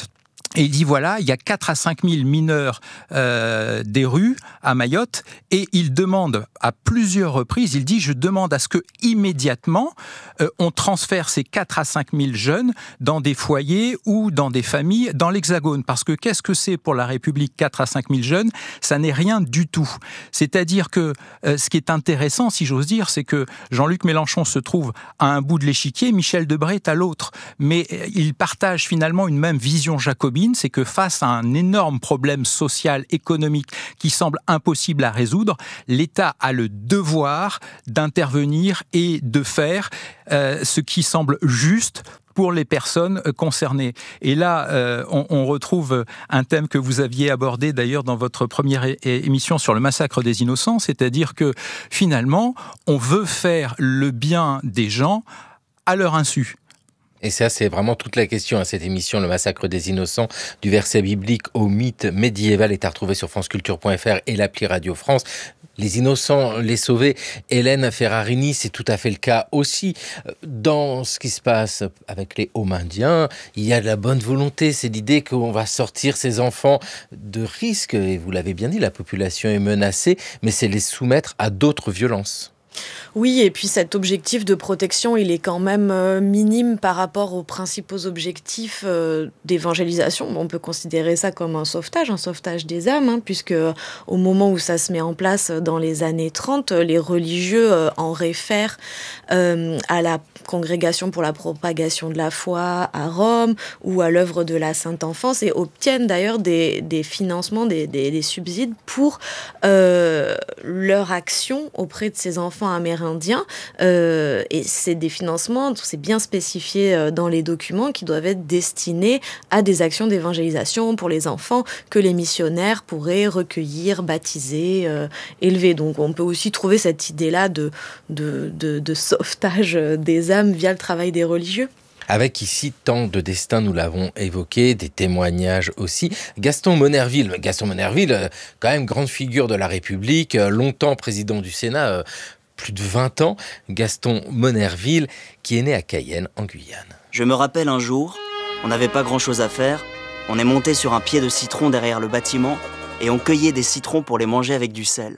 Et il dit voilà, il y a quatre à cinq mille mineurs euh, des rues à Mayotte, et il demande à plusieurs reprises, il dit je demande à ce que immédiatement euh, on transfère ces quatre à cinq mille jeunes dans des foyers ou dans des familles dans l'Hexagone. Parce que qu'est-ce que c'est pour la République quatre à cinq mille jeunes? Ça n'est rien du tout. C'est-à-dire que euh, ce qui est intéressant, si j'ose dire, c'est que Jean-Luc Mélenchon se trouve à un bout de l'échiquier, Michel Debré est à l'autre. Mais euh, ils partagent finalement une même vision jacobine. C'est que face à un énorme problème social, économique qui semble impossible à résoudre, l'État a le devoir d'intervenir et de faire euh, ce qui semble juste pour les personnes concernées. Et là, euh, on, on retrouve un thème que vous aviez abordé d'ailleurs dans votre première é- émission sur le massacre des innocents, c'est-à-dire que finalement, on veut faire le bien des gens à leur insu. Et ça, c'est vraiment toute la question à cette émission, le massacre des innocents, du verset biblique au mythe médiéval, est à retrouver sur franceculture point f r et l'appli Radio France. Les innocents, les sauvés. Hélène Ferrarini, c'est tout à fait le cas aussi. Dans ce qui se passe avec les Homindiens, il y a de la bonne volonté. C'est l'idée qu'on va sortir ces enfants de risques. Et vous l'avez bien dit, la population est menacée, mais c'est les soumettre à d'autres violences. Oui, et puis cet objectif de protection, il est quand même euh, minime par rapport aux principaux objectifs euh, d'évangélisation. On peut considérer ça comme un sauvetage, un sauvetage des âmes, hein, puisque euh, au moment où ça se met en place dans les années trente, les religieux euh, en réfèrent euh, à la Congrégation pour la propagation de la foi à Rome ou à l'œuvre de la Sainte Enfance, et obtiennent d'ailleurs des, des financements, des, des, des subsides pour euh, leur action auprès de ces enfants amérindiens. Euh, et c'est des financements, c'est bien spécifié dans les documents, qui doivent être destinés à des actions d'évangélisation pour les enfants que les missionnaires pourraient recueillir, baptiser, euh, élever. Donc on peut aussi trouver cette idée-là de, de, de, de sauvetage des âmes via le travail des religieux. Avec ici tant de destins, nous l'avons évoqué, des témoignages aussi. Gaston Monnerville, Gaston Monnerville, quand même grande figure de la République, longtemps président du Sénat, plus de vingt ans. Gaston Monnerville, qui est né à Cayenne, en Guyane. Je me rappelle un jour, on n'avait pas grand-chose à faire, on est monté sur un pied de citron derrière le bâtiment et on cueillait des citrons pour les manger avec du sel.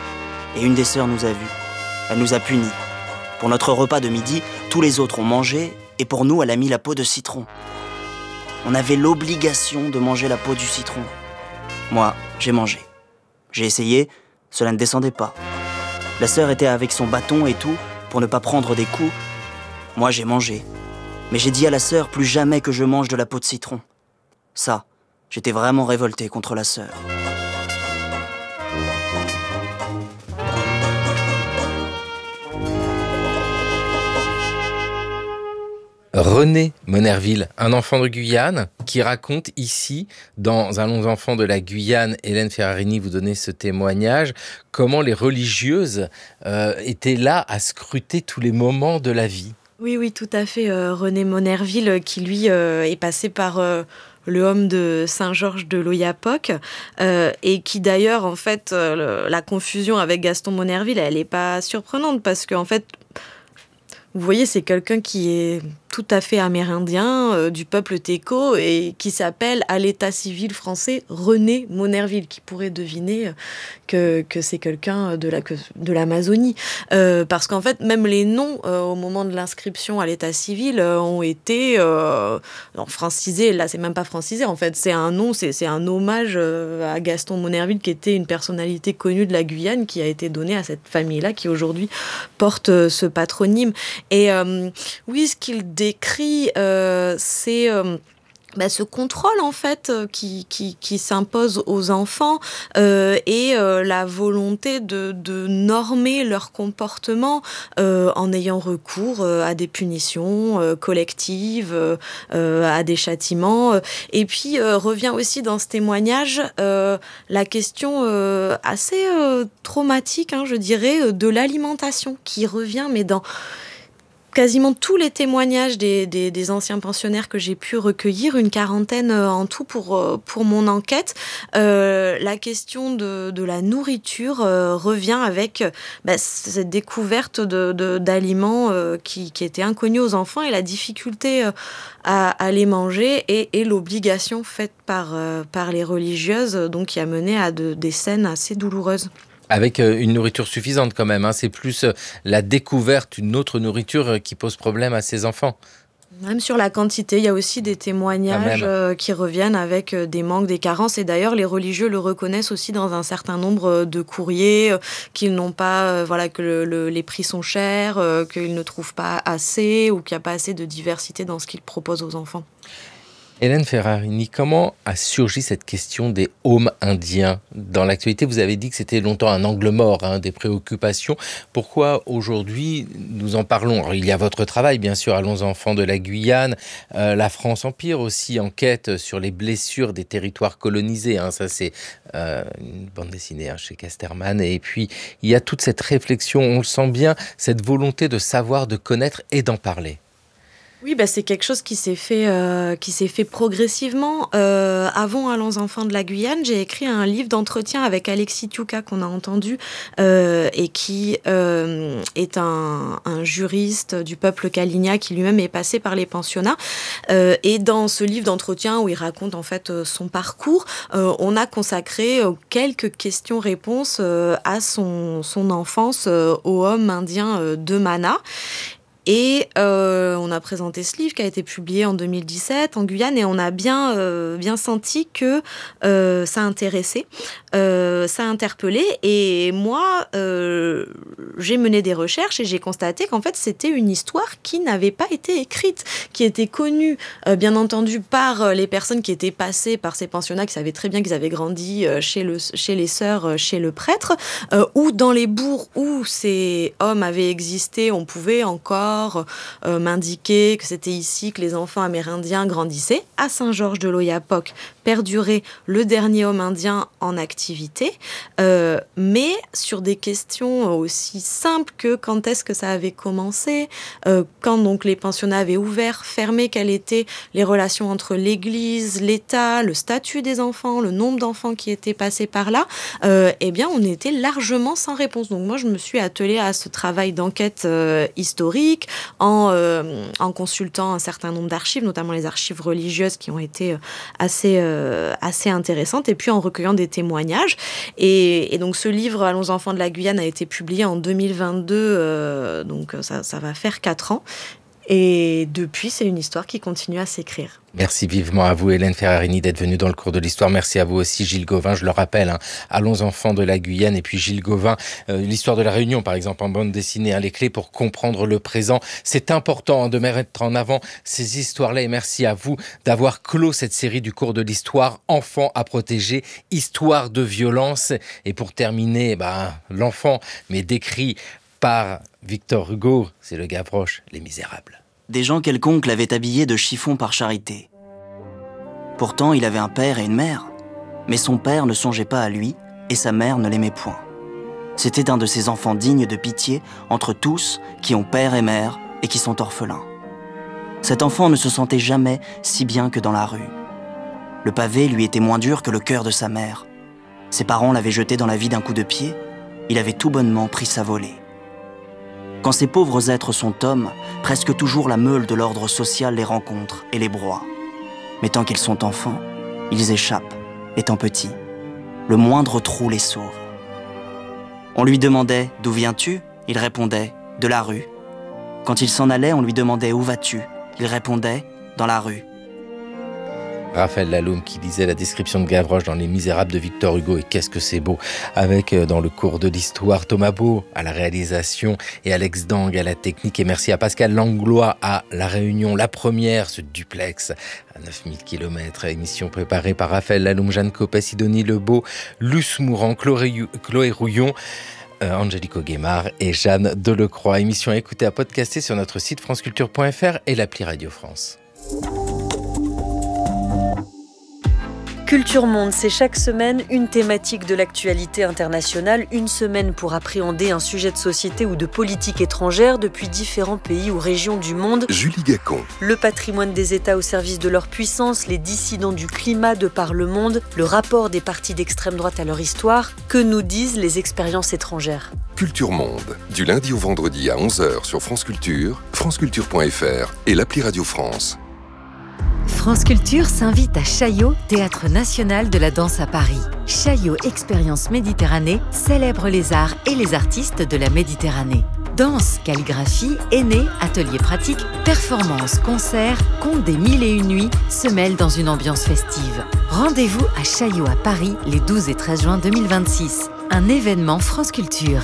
Et une des sœurs nous a vus, elle nous a punis. Pour notre repas de midi, tous les autres ont mangé, et pour nous, elle a mis la peau de citron. On avait l'obligation de manger la peau du citron. Moi, j'ai mangé. J'ai essayé, cela ne descendait pas. La sœur était avec son bâton et tout, pour ne pas prendre des coups. Moi, j'ai mangé. Mais j'ai dit à la sœur, plus jamais que je mange de la peau de citron. Ça, j'étais vraiment révolté contre la sœur. René Monnerville, un enfant de Guyane, qui raconte ici, dans Allons enfants de la Guyane, Hélène Ferrarini, vous donnez ce témoignage, comment les religieuses euh, étaient là à scruter tous les moments de la vie. Oui, oui, tout à fait. Euh, René Monnerville, qui lui euh, est passé par euh, le homme de Saint-Georges de l'Oyapock, euh, et qui d'ailleurs, en fait, euh, le, la confusion avec Gaston Monnerville, elle n'est pas surprenante, parce qu'en fait, vous voyez, c'est quelqu'un qui est tout à fait amérindien, euh, du peuple Téko, et qui s'appelle à l'état civil français René Monnerville, qui pourrait deviner euh, que, que c'est quelqu'un de, la, que, de l'Amazonie. Euh, parce qu'en fait, même les noms, euh, au moment de l'inscription à l'état civil, euh, ont été euh, non, francisés. Là, c'est même pas francisé, en fait. C'est un nom, c'est, c'est un hommage euh, à Gaston Monnerville, qui était une personnalité connue de la Guyane, qui a été donné à cette famille-là, qui aujourd'hui porte euh, ce patronyme. Et euh, oui, ce qu'il décrit, euh, c'est euh, bah, ce contrôle en fait euh, qui, qui, qui s'impose aux enfants euh, et euh, la volonté de, de normer leur comportement euh, en ayant recours euh, à des punitions euh, collectives, euh, à des châtiments. Et puis euh, revient aussi dans ce témoignage euh, la question euh, assez euh, traumatique, hein, je dirais, de l'alimentation qui revient, mais dans quasiment tous les témoignages des, des, des anciens pensionnaires que j'ai pu recueillir, une quarantaine en tout pour, pour mon enquête. Euh, la question de, de la nourriture euh, revient avec bah, cette découverte de, de, d'aliments euh, qui, qui étaient inconnus aux enfants et la difficulté euh, à, à les manger et, et l'obligation faite par, euh, par les religieuses, donc qui a mené à de, des scènes assez douloureuses. Avec une nourriture suffisante quand même, hein. C'est plus la découverte d'une autre nourriture qui pose problème à ces enfants. Même sur la quantité, il y a aussi des témoignages euh, qui reviennent avec euh, des manques, des carences. Et d'ailleurs, les religieux le reconnaissent aussi dans un certain nombre de courriers, euh, qu'ils n'ont pas, euh, voilà, que le, le, les prix sont chers, euh, qu'ils ne trouvent pas assez ou qu'il n'y a pas assez de diversité dans ce qu'ils proposent aux enfants. Hélène Ferrarini, comment a surgi cette question des homes indiens ? Dans l'actualité, vous avez dit que c'était longtemps un angle mort, hein, des préoccupations. Pourquoi aujourd'hui nous en parlons ? Alors, il y a votre travail, bien sûr, Allons enfants de la Guyane. Euh, la France Empire aussi enquête sur les blessures des territoires colonisés. Hein. Ça, c'est euh, une bande dessinée hein, chez Casterman. Et puis, il y a toute cette réflexion, on le sent bien, cette volonté de savoir, de connaître et d'en parler. Oui, bah, c'est quelque chose qui s'est fait, euh, qui s'est fait progressivement. Euh, avant Allons enfants de la Guyane, j'ai écrit un livre d'entretien avec Alexis Tiouka qu'on a entendu euh, et qui euh, est un, un juriste du peuple Kalinia qui lui-même est passé par les pensionnats. Euh, et dans ce livre d'entretien où il raconte en fait son parcours, euh, on a consacré quelques questions-réponses euh, à son, son enfance euh, au homme indien euh, de Mana. Et euh, on a présenté ce livre qui a été publié en deux mille dix-sept en Guyane et on a bien, euh, bien senti que euh, ça intéressait, euh, ça interpellait. Et moi, euh, j'ai mené des recherches et j'ai constaté qu'en fait, c'était une histoire qui n'avait pas été écrite, qui était connue, euh, bien entendu, par les personnes qui étaient passées par ces pensionnats, qui savaient très bien qu'ils avaient grandi euh, chez, le, chez les sœurs, chez le prêtre, euh, ou dans les bourgs où ces hommes avaient existé, on pouvait encore Euh, m'indiquer que c'était ici que les enfants amérindiens grandissaient, à Saint-Georges de l'Oyapock, perdurait le dernier homme indien en activité, euh, mais sur des questions aussi simples que quand est-ce que ça avait commencé, euh, quand donc les pensionnats avaient ouvert, fermé, quelles étaient les relations entre l'Église, l'État, le statut des enfants, le nombre d'enfants qui étaient passés par là, euh, eh bien on était largement sans réponse. Donc moi je me suis attelée à ce travail d'enquête euh, historique, En, euh, en consultant un certain nombre d'archives, notamment les archives religieuses qui ont été assez, euh, assez intéressantes, et puis en recueillant des témoignages. Et, et donc ce livre, Allons enfants de la Guyane, a été publié en deux mille vingt-deux, euh, donc ça, ça va faire quatre ans. Et depuis, c'est une histoire qui continue à s'écrire. Merci vivement à vous, Hélène Ferrarini, d'être venue dans le cours de l'histoire. Merci à vous aussi, Gilles Gauvin. Je le rappelle, hein, Allons enfants de la Guyane et puis Gilles Gauvin. Euh, l'histoire de la Réunion, par exemple, en bande dessinée, hein, les clés pour comprendre le présent. C'est important hein, de mettre en avant ces histoires-là. Et merci à vous d'avoir clos cette série du cours de l'histoire. Enfants à protéger, histoire de violence. Et pour terminer, bah, l'enfant, mais décrit par Victor Hugo, c'est le Gavroche, Les Misérables. Des gens quelconques l'avaient habillé de chiffon par charité. Pourtant, il avait un père et une mère. Mais son père ne songeait pas à lui et sa mère ne l'aimait point. C'était un de ces enfants dignes de pitié entre tous qui ont père et mère et qui sont orphelins. Cet enfant ne se sentait jamais si bien que dans la rue. Le pavé lui était moins dur que le cœur de sa mère. Ses parents l'avaient jeté dans la vie d'un coup de pied. Il avait tout bonnement pris sa volée. Quand ces pauvres êtres sont hommes, presque toujours la meule de l'ordre social les rencontre et les broie. Mais tant qu'ils sont enfants, ils échappent, étant petits. Le moindre trou les sauve. On lui demandait « D'où viens-tu » Il répondait « De la rue ». Quand il s'en allait, on lui demandait « Où vas-tu » Il répondait « Dans la rue ». Raphaël Laloum qui lisait la description de Gavroche dans Les Misérables de Victor Hugo, et qu'est-ce que c'est beau, avec dans le cours de l'histoire Thomas Beau à la réalisation et Alex Dang à la technique, et merci à Pascal Langlois à La Réunion, la première, ce duplex à neuf mille kilomètres, émission préparée par Raphaël Laloum, Jeanne Copet, Sidonie Lebeau, Luce Mourant, Chloé, Chloé Rouillon, euh, Angélico Guémard et Jeanne Delecroix. Émission à écouter, à podcaster sur notre site franceculture point f r et l'appli Radio France. Culture Monde, c'est chaque semaine une thématique de l'actualité internationale, une semaine pour appréhender un sujet de société ou de politique étrangère depuis différents pays ou régions du monde. Julie Gacon. Le patrimoine des États au service de leur puissance, les dissidents du climat de par le monde, le rapport des partis d'extrême droite à leur histoire, que nous disent les expériences étrangères. Culture Monde, du lundi au vendredi à onze heures sur France Culture, franceculture point f r et l'appli Radio France. France Culture s'invite à Chaillot, Théâtre national de la danse à Paris. Chaillot Expérience Méditerranée célèbre les arts et les artistes de la Méditerranée. Danse, calligraphie, aînés, ateliers pratiques, performances, concerts, contes des mille et une nuits se mêlent dans une ambiance festive. Rendez-vous à Chaillot à Paris les douze et treize juin deux mille vingt-six. Un événement France Culture.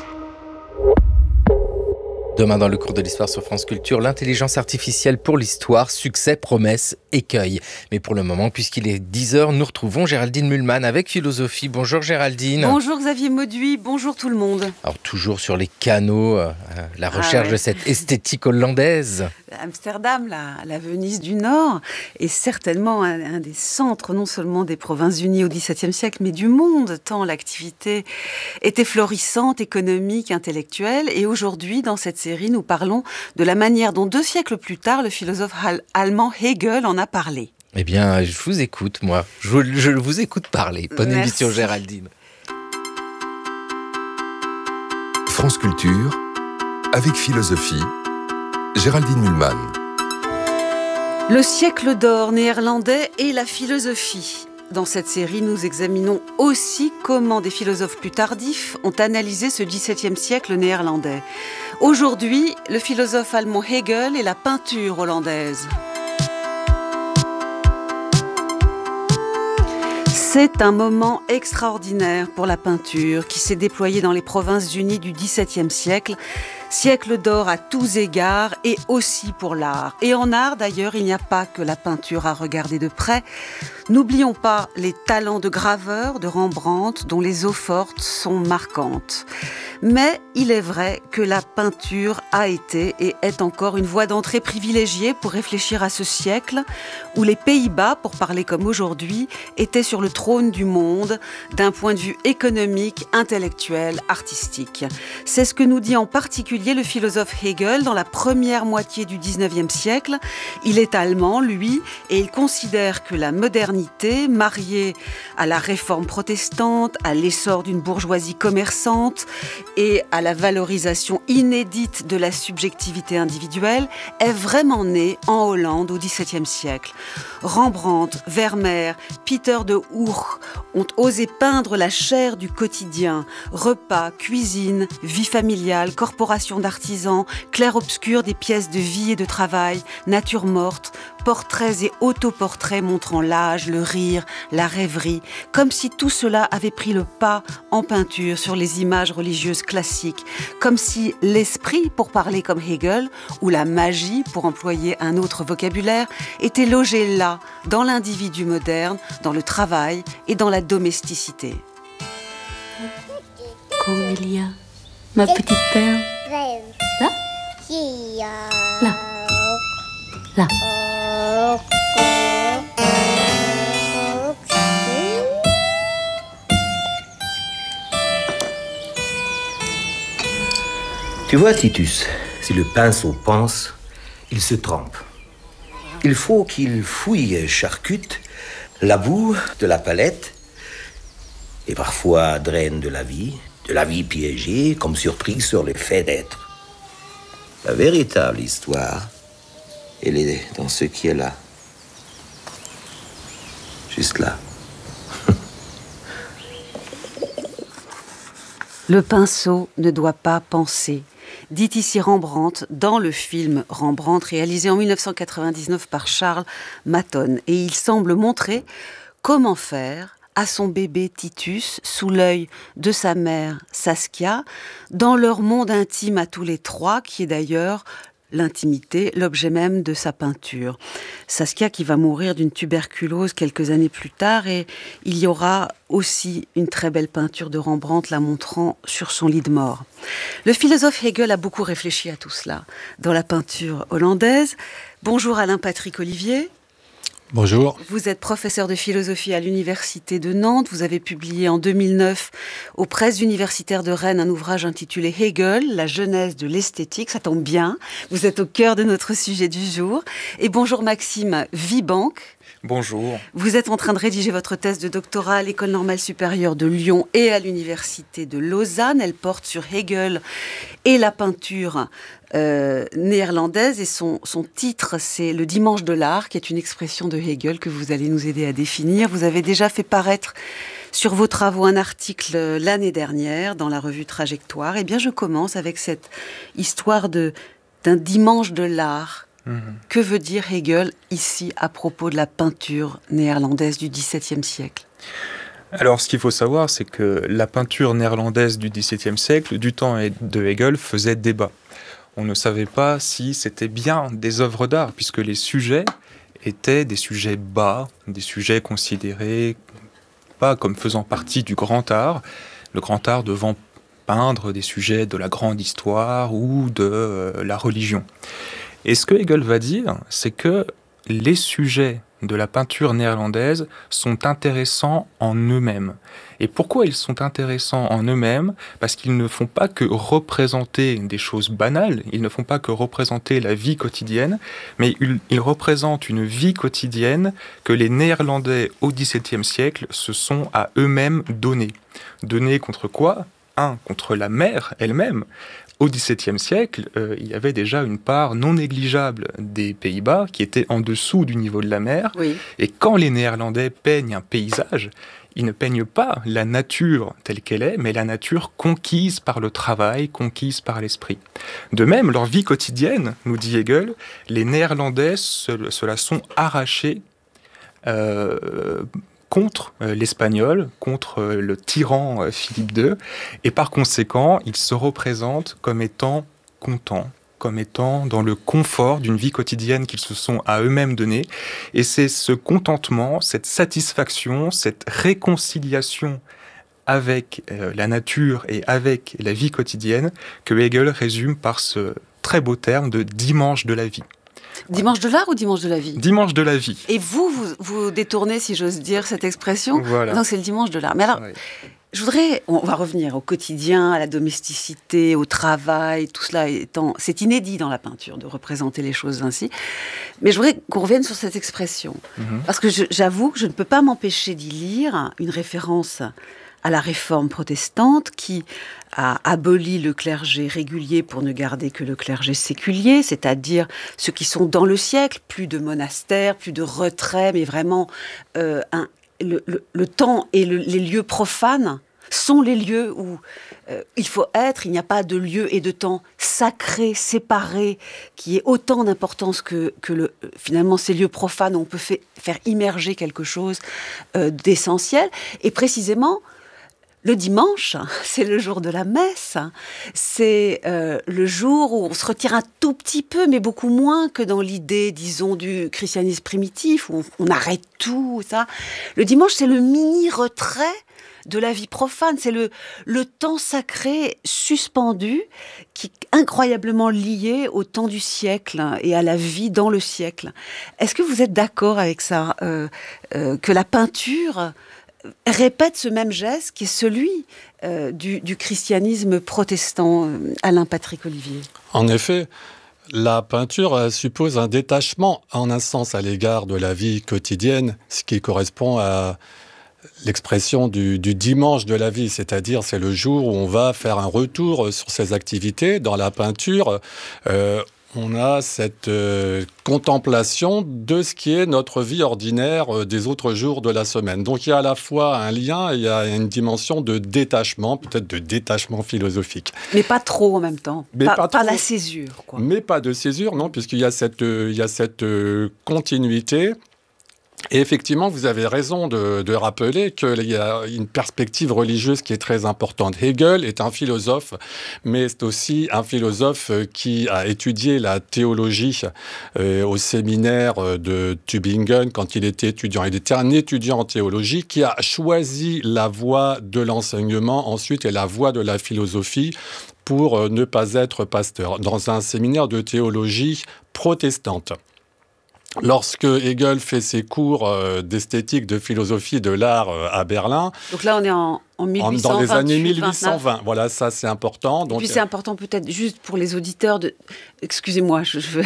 Demain, dans le cours de l'histoire sur France Culture, l'intelligence artificielle pour l'histoire, succès, promesses, écueils. Mais pour le moment, puisqu'il est dix heures, nous retrouvons Géraldine Mühlmann avec Philosophie. Bonjour Géraldine. Bonjour Xavier Mauduit, bonjour tout le monde. Alors toujours sur les canaux, euh, la recherche ah ouais. de cette esthétique hollandaise. Amsterdam, la, la Venise du Nord, est certainement un, un des centres, non seulement des Provinces-Unies au dix-septième siècle, mais du monde, tant l'activité était florissante, économique, intellectuelle. Et aujourd'hui, dans cette série, nous parlons de la manière dont deux siècles plus tard, le philosophe allemand Hegel en a parlé. Eh bien, je vous écoute, moi. Je, je vous écoute parler. Bonne Merci. émission, Géraldine. France Culture, avec Philosophie, Géraldine Mühlmann. Le siècle d'or néerlandais et la philosophie. Dans cette série, nous examinons aussi comment des philosophes plus tardifs ont analysé ce dix-septième siècle néerlandais. Aujourd'hui, le philosophe allemand Hegel et la peinture hollandaise. C'est un moment extraordinaire pour la peinture qui s'est déployée dans les Provinces-Unies du dix-septième siècle. Siècle d'or à tous égards et aussi pour l'art. Et en art, d'ailleurs, il n'y a pas que la peinture à regarder de près. N'oublions pas les talents de graveur de Rembrandt, dont les eaux fortes sont marquantes. Mais il est vrai que la peinture a été et est encore une voie d'entrée privilégiée pour réfléchir à ce siècle où les Pays-Bas, pour parler comme aujourd'hui, étaient sur le trône du monde d'un point de vue économique, intellectuel, artistique. C'est ce que nous dit en particulier le philosophe Hegel dans la première moitié du dix-neuvième siècle. Il est allemand, lui, et il considère que la modernité, mariée à la réforme protestante, à l'essor d'une bourgeoisie commerçante et à la valorisation inédite de la subjectivité individuelle, est vraiment née en Hollande au dix-septième siècle. Rembrandt, Vermeer, Peter de Hoogh ont osé peindre la chair du quotidien, repas, cuisine, vie familiale, corporation d'artisans, clair-obscur des pièces de vie et de travail, nature morte, portraits et autoportraits montrant l'âge, le rire, la rêverie, comme si tout cela avait pris le pas en peinture sur les images religieuses classiques, comme si l'esprit, pour parler comme Hegel, ou la magie, pour employer un autre vocabulaire, était logé là, dans l'individu moderne, dans le travail et dans la domesticité. Comélia, ma petite perle. Là. Là. Là. Tu vois, Titus, si le pinceau pense, il se trompe. Il faut qu'il fouille et charcute, laboure de la palette et parfois draine de la vie, de la vie piégée comme surprise sur le fait d'être. La véritable histoire, elle est dans ce qui est là. Juste là. Le pinceau ne doit pas penser, dit ici Rembrandt dans le film Rembrandt réalisé en dix-neuf cent quatre-vingt-dix-neuf par Charles Maton. Et il semble montrer comment faire à son bébé Titus, sous l'œil de sa mère Saskia, dans leur monde intime à tous les trois, qui est d'ailleurs l'intimité, l'objet même de sa peinture. Saskia qui va mourir d'une tuberculose quelques années plus tard, et il y aura aussi une très belle peinture de Rembrandt la montrant sur son lit de mort. Le philosophe Hegel a beaucoup réfléchi à tout cela dans la peinture hollandaise. Bonjour Alain Patrick Olivier. Bonjour. Vous êtes professeur de philosophie à l'Université de Nantes. Vous avez publié en deux mille neuf aux Presses universitaires de Rennes un ouvrage intitulé Hegel, la genèse de l'esthétique. Ça tombe bien, vous êtes au cœur de notre sujet du jour. Et bonjour Maxime Vibank. Bonjour. Vous êtes en train de rédiger votre thèse de doctorat à l'École normale supérieure de Lyon et à l'Université de Lausanne. Elle porte sur Hegel et la peinture euh, néerlandaise. Et son, son titre, c'est « Le dimanche de l'art », qui est une expression de Hegel que vous allez nous aider à définir. Vous avez déjà fait paraître sur vos travaux un article l'année dernière dans la revue Trajectoire. Eh bien, je commence avec cette histoire de, d'un dimanche de l'art. Mmh. Que veut dire Hegel ici à propos de la peinture néerlandaise du dix-septième siècle ? Alors, ce qu'il faut savoir, c'est que la peinture néerlandaise du dix-septième siècle, du temps de Hegel, faisait débat. On ne savait pas si c'était bien des œuvres d'art, puisque les sujets étaient des sujets bas, des sujets considérés pas comme faisant partie du grand art, le grand art devant peindre des sujets de la grande histoire ou de euh, la religion. Et ce que Hegel va dire, c'est que les sujets de la peinture néerlandaise sont intéressants en eux-mêmes. Et pourquoi ils sont intéressants en eux-mêmes ? Parce qu'ils ne font pas que représenter des choses banales, ils ne font pas que représenter la vie quotidienne, mais ils, ils représentent une vie quotidienne que les Néerlandais au dix-septième siècle se sont à eux-mêmes donnés. Donnés contre quoi ? Un, contre la mer elle-même. Au dix-septième siècle, euh, il y avait déjà une part non négligeable des Pays-Bas qui était en dessous du niveau de la mer. Oui. Et quand les Néerlandais peignent un paysage, ils ne peignent pas la nature telle qu'elle est, mais la nature conquise par le travail, conquise par l'esprit. De même, leur vie quotidienne, nous dit Hegel, les Néerlandais se, se la sont arrachés euh, contre euh, l'espagnol, contre euh, le tyran euh, Philippe deux, et par conséquent, ils se représentent comme étant contents, comme étant dans le confort d'une vie quotidienne qu'ils se sont à eux-mêmes donnée. Et c'est ce contentement, cette satisfaction, cette réconciliation avec euh, la nature et avec la vie quotidienne que Hegel résume par ce très beau terme de « dimanche de la vie ». Dimanche de l'art ou dimanche de la vie ? Dimanche de la vie. Et vous, vous, vous détournez, si j'ose dire, cette expression ? Voilà. Donc c'est le dimanche de l'art. Mais alors, oui. je voudrais, on va revenir au quotidien, à la domesticité, au travail, tout cela étant, c'est inédit dans la peinture de représenter les choses ainsi. Mais je voudrais qu'on revienne sur cette expression. Mm-hmm. Parce que je, j'avoue que je ne peux pas m'empêcher d'y lire une référence à la réforme protestante qui a aboli le clergé régulier pour ne garder que le clergé séculier, c'est-à-dire ceux qui sont dans le siècle, plus de monastères, plus de retraits, mais vraiment euh, un, le, le, le temps et le, les lieux profanes sont les lieux où euh, il faut être. Il n'y a pas de lieu et de temps sacré, séparé, qui ait autant d'importance que, que le, finalement ces lieux profanes où on peut fait, faire immerger quelque chose euh, d'essentiel. Et précisément, le dimanche, c'est le jour de la messe, c'est euh, le jour où on se retire un tout petit peu, mais beaucoup moins que dans l'idée, disons, du christianisme primitif, où on, on arrête tout, ça. Le dimanche, c'est le mini-retrait de la vie profane, c'est le, le temps sacré suspendu, qui est incroyablement lié au temps du siècle et à la vie dans le siècle. Est-ce que vous êtes d'accord avec ça, euh, euh, que la peinture répète ce même geste qui est celui euh, du, du christianisme protestant, euh, Alain Patrick Olivier ? En effet, la peinture euh, suppose un détachement, en un sens, à l'égard de la vie quotidienne, ce qui correspond à l'expression du, du dimanche de la vie, c'est-à-dire c'est le jour où on va faire un retour sur ses activités. Dans la peinture, euh, on a cette euh, contemplation de ce qui est notre vie ordinaire euh, des autres jours de la semaine. Donc il y a à la fois un lien, il y a une dimension de détachement, peut-être de détachement philosophique. Mais pas trop en même temps, Mais pas, pas, pas trop, la césure, quoi. Mais pas de césure, non, puisqu'il y a cette, euh, il y a cette euh, continuité. Et effectivement, vous avez raison de, de rappeler qu'il y a une perspective religieuse qui est très importante. Hegel est un philosophe, mais c'est aussi un philosophe qui a étudié la théologie euh, au séminaire de Tübingen quand il était étudiant. Il était un étudiant en théologie qui a choisi la voie de l'enseignement ensuite et la voie de la philosophie pour ne pas être pasteur dans un séminaire de théologie protestante. lorsque Hegel fait ses cours euh, d'esthétique, de philosophie de l'art euh, à Berlin. Donc là, on est en, en mille huit cent vingt-huit, dans les années mille huit cent vingt. vingt-neuf. Voilà, ça c'est important. Donc, et puis c'est important peut-être juste pour les auditeurs de, excusez-moi, je, je veux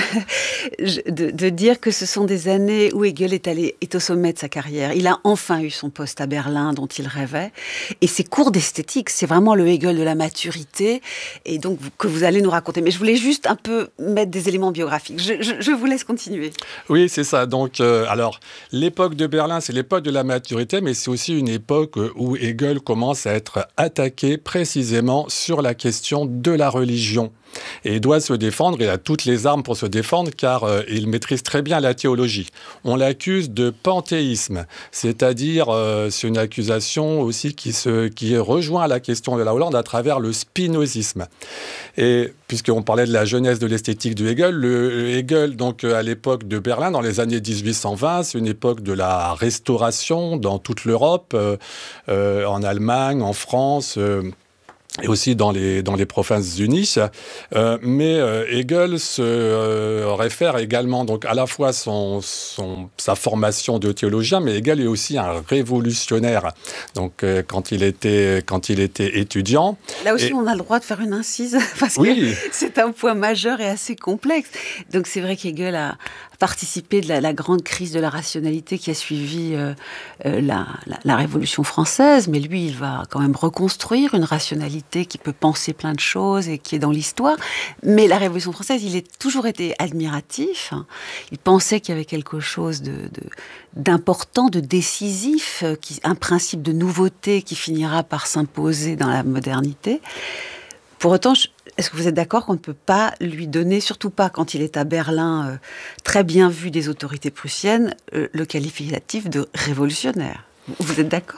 de, de dire que ce sont des années où Hegel est allé est au sommet de sa carrière. Il a enfin eu son poste à Berlin dont il rêvait. Et ses cours d'esthétique, c'est vraiment le Hegel de la maturité, et donc que vous allez nous raconter. Mais je voulais juste un peu mettre des éléments biographiques. Je, je, je vous laisse continuer. Oui, c'est ça. Donc, euh, alors, l'époque de Berlin, c'est l'époque de la maturité, mais c'est aussi une époque où Hegel commence à être attaqué précisément sur la question de la religion. Et il doit se défendre, il a toutes les armes pour se défendre, car euh, il maîtrise très bien la théologie. On l'accuse de panthéisme, c'est-à-dire, euh, c'est une accusation aussi qui, se, qui rejoint la question de la Hollande à travers le spinozisme. Et puisqu'on parlait de la jeunesse de l'esthétique de Hegel, le Hegel, donc, à l'époque de Berlin, dans les années dix-huit cent vingt, c'est une époque de la restauration dans toute l'Europe, euh, euh, en Allemagne, en France, euh, et aussi dans les, dans les provinces unies. Euh, mais euh, Hegel se euh, réfère également donc, à la fois son, son, sa formation de théologien, mais Hegel est aussi un révolutionnaire. Donc, euh, quand, il était, quand il était étudiant... Là aussi, et... on a le droit de faire une incise, parce oui. que c'est un point majeur et assez complexe. Donc, c'est vrai qu'Hegel a participé de la, la grande crise de la rationalité qui a suivi euh, euh, la, la, la Révolution française, mais lui, il va quand même reconstruire une rationalité qui peut penser plein de choses et qui est dans l'histoire. Mais la Révolution française, il a toujours été admiratif. Il pensait qu'il y avait quelque chose de, de, d'important, de décisif, qui, un principe de nouveauté qui finira par s'imposer dans la modernité. Pour autant, est-ce que vous êtes d'accord qu'on ne peut pas lui donner, surtout pas quand il est à Berlin, euh, très bien vu des autorités prussiennes, euh, le qualificatif de révolutionnaire? Vous êtes d'accord ?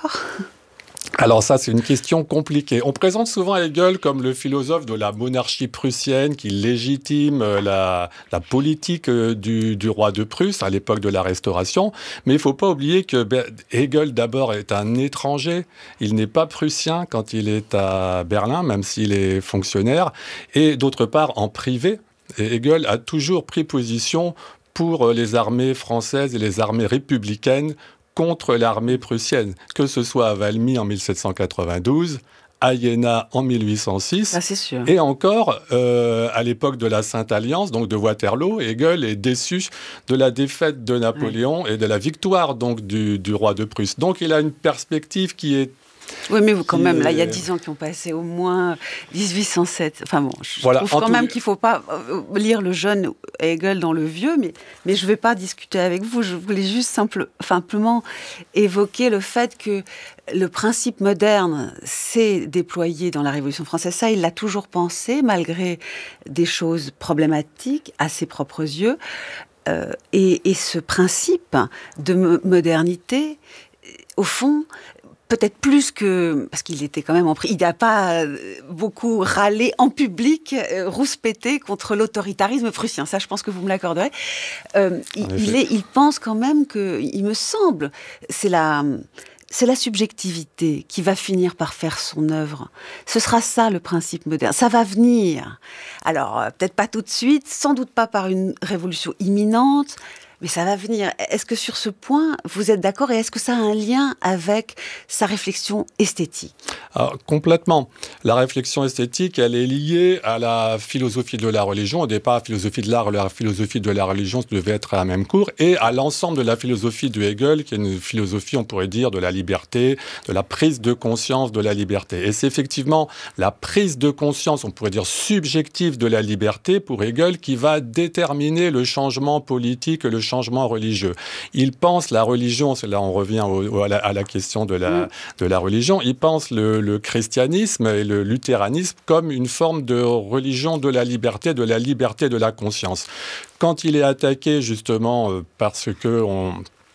Alors ça, c'est une question compliquée. On présente souvent Hegel comme le philosophe de la monarchie prussienne qui légitime la, la politique du, du roi de Prusse à l'époque de la Restauration. Mais il ne faut pas oublier que Hegel, d'abord, est un étranger. Il n'est pas prussien quand il est à Berlin, même s'il est fonctionnaire. Et d'autre part, en privé, Hegel a toujours pris position pour les armées françaises et les armées républicaines contre l'armée prussienne, que ce soit à Valmy en mille sept cent quatre-vingt-douze, à Iéna en mille huit cent six, ah, c'est sûr. Et encore euh, à l'époque de la Sainte Alliance, donc de Waterloo. Hegel est déçu de la défaite de Napoléon oui. et de la victoire donc du, du roi de Prusse. Donc il a une perspective qui est Oui, mais quand même, là, il y a dix ans qui ont passé, au moins dix-huit cent sept. Enfin bon, je voilà, trouve quand même les... qu'il ne faut pas lire le jeune Hegel dans le vieux, mais, mais je ne vais pas discuter avec vous. Je voulais juste simple, simplement évoquer le fait que le principe moderne s'est déployé dans la Révolution française. Ça, il l'a toujours pensé, malgré des choses problématiques à ses propres yeux. Euh, et, et ce principe de mo- modernité, au fond... peut-être plus que... Parce qu'il était quand même en prix. Il n'a pas beaucoup râlé en public, euh, rouspété contre l'autoritarisme prussien. Ça, je pense que vous me l'accorderez. Euh, il, il, est, il pense quand même que... Il me semble... C'est la... C'est la subjectivité qui va finir par faire son œuvre. Ce sera ça, le principe moderne. Ça va venir. Alors, euh, peut-être pas tout de suite, sans doute pas par une révolution imminente, mais ça va venir. Est-ce que sur ce point, vous êtes d'accord, et est-ce que ça a un lien avec sa réflexion esthétique ? Alors, complètement. La réflexion esthétique, elle est liée à la philosophie de la religion. Au départ, la philosophie de l'art et la philosophie de la religion devaient être à la même cour, et à l'ensemble de la philosophie de Hegel, qui est une philosophie, on pourrait dire, de la liberté, de la prise de conscience de la liberté. Et c'est effectivement la prise de conscience, on pourrait dire subjective de la liberté, pour Hegel, qui va déterminer le changement politique, le changement religieux. Il pense la religion, là on revient au, à, la, à la question de la, mmh. de la religion, il pense le, le christianisme et le luthéranisme comme une forme de religion de la liberté, de la liberté de la conscience. Quand il est attaqué justement euh, parce que on,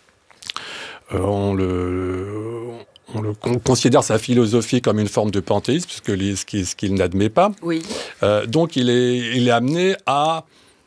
euh, on le... On, le, on considère sa philosophie comme une forme de panthéisme, puisque les, ce qu'il, ce qu'il n'admet pas. Oui. Euh, donc il est, il est amené à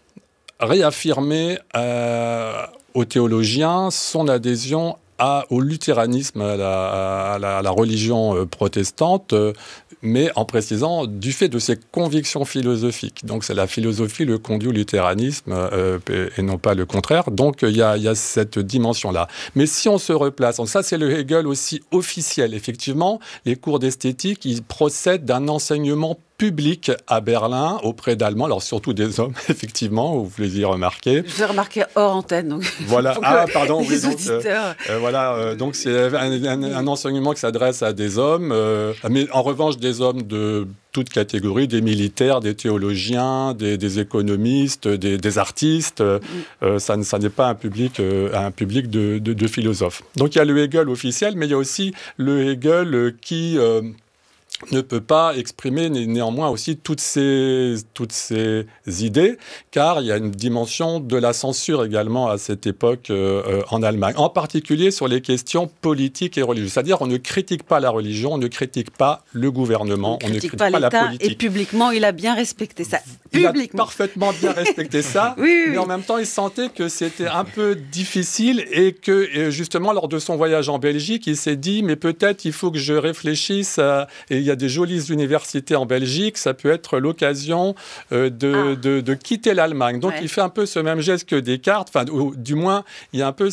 réaffirmer euh, aux théologiens son adhésion à, au luthéranisme, à la, à la, à la religion euh, protestante, euh, mais en précisant du fait de ses convictions philosophiques. Donc c'est la philosophie, le conduit au luthéranisme, euh, et non pas le contraire. Donc il y a, y a cette dimension-là. Mais si on se replace, ça c'est le Hegel aussi officiel. Effectivement, les cours d'esthétique, ils procèdent d'un enseignement public à Berlin auprès d'Allemands, alors surtout des hommes, effectivement, vous les y remarquez. Je l'ai remarqué hors antenne. Donc voilà, ah pardon, les oui, donc, auditeurs... euh, euh, voilà, euh, donc c'est un, un, un enseignement qui s'adresse à des hommes, euh, mais en revanche des hommes de toute catégorie, des militaires, des théologiens, des, des économistes, des, des artistes. Euh, euh, ça, ça n'est pas un public, euh, un public de, de, de philosophes. Donc il y a le Hegel officiel, mais il y a aussi le Hegel qui... Euh, ne peut pas exprimer né- néanmoins aussi toutes ces, toutes ces idées, car il y a une dimension de la censure également à cette époque euh, euh, en Allemagne, en particulier sur les questions politiques et religieuses. C'est-à-dire on ne critique pas la religion, on ne critique pas le gouvernement, on, on ne critique pas, pas la politique. Et publiquement, il a bien respecté ça. Il Publiquement. a parfaitement bien respecté ça, oui, oui, mais oui. en même temps, il sentait que c'était un peu difficile et que, et justement, lors de son voyage en Belgique, il s'est dit, mais peut-être il faut que je réfléchisse à... Et il y a des jolies universités en Belgique, ça peut être l'occasion euh, de, ah. de, de quitter l'Allemagne. Donc, ouais. il fait un peu ce même geste que Descartes, enfin, ou, du moins, il y a un peu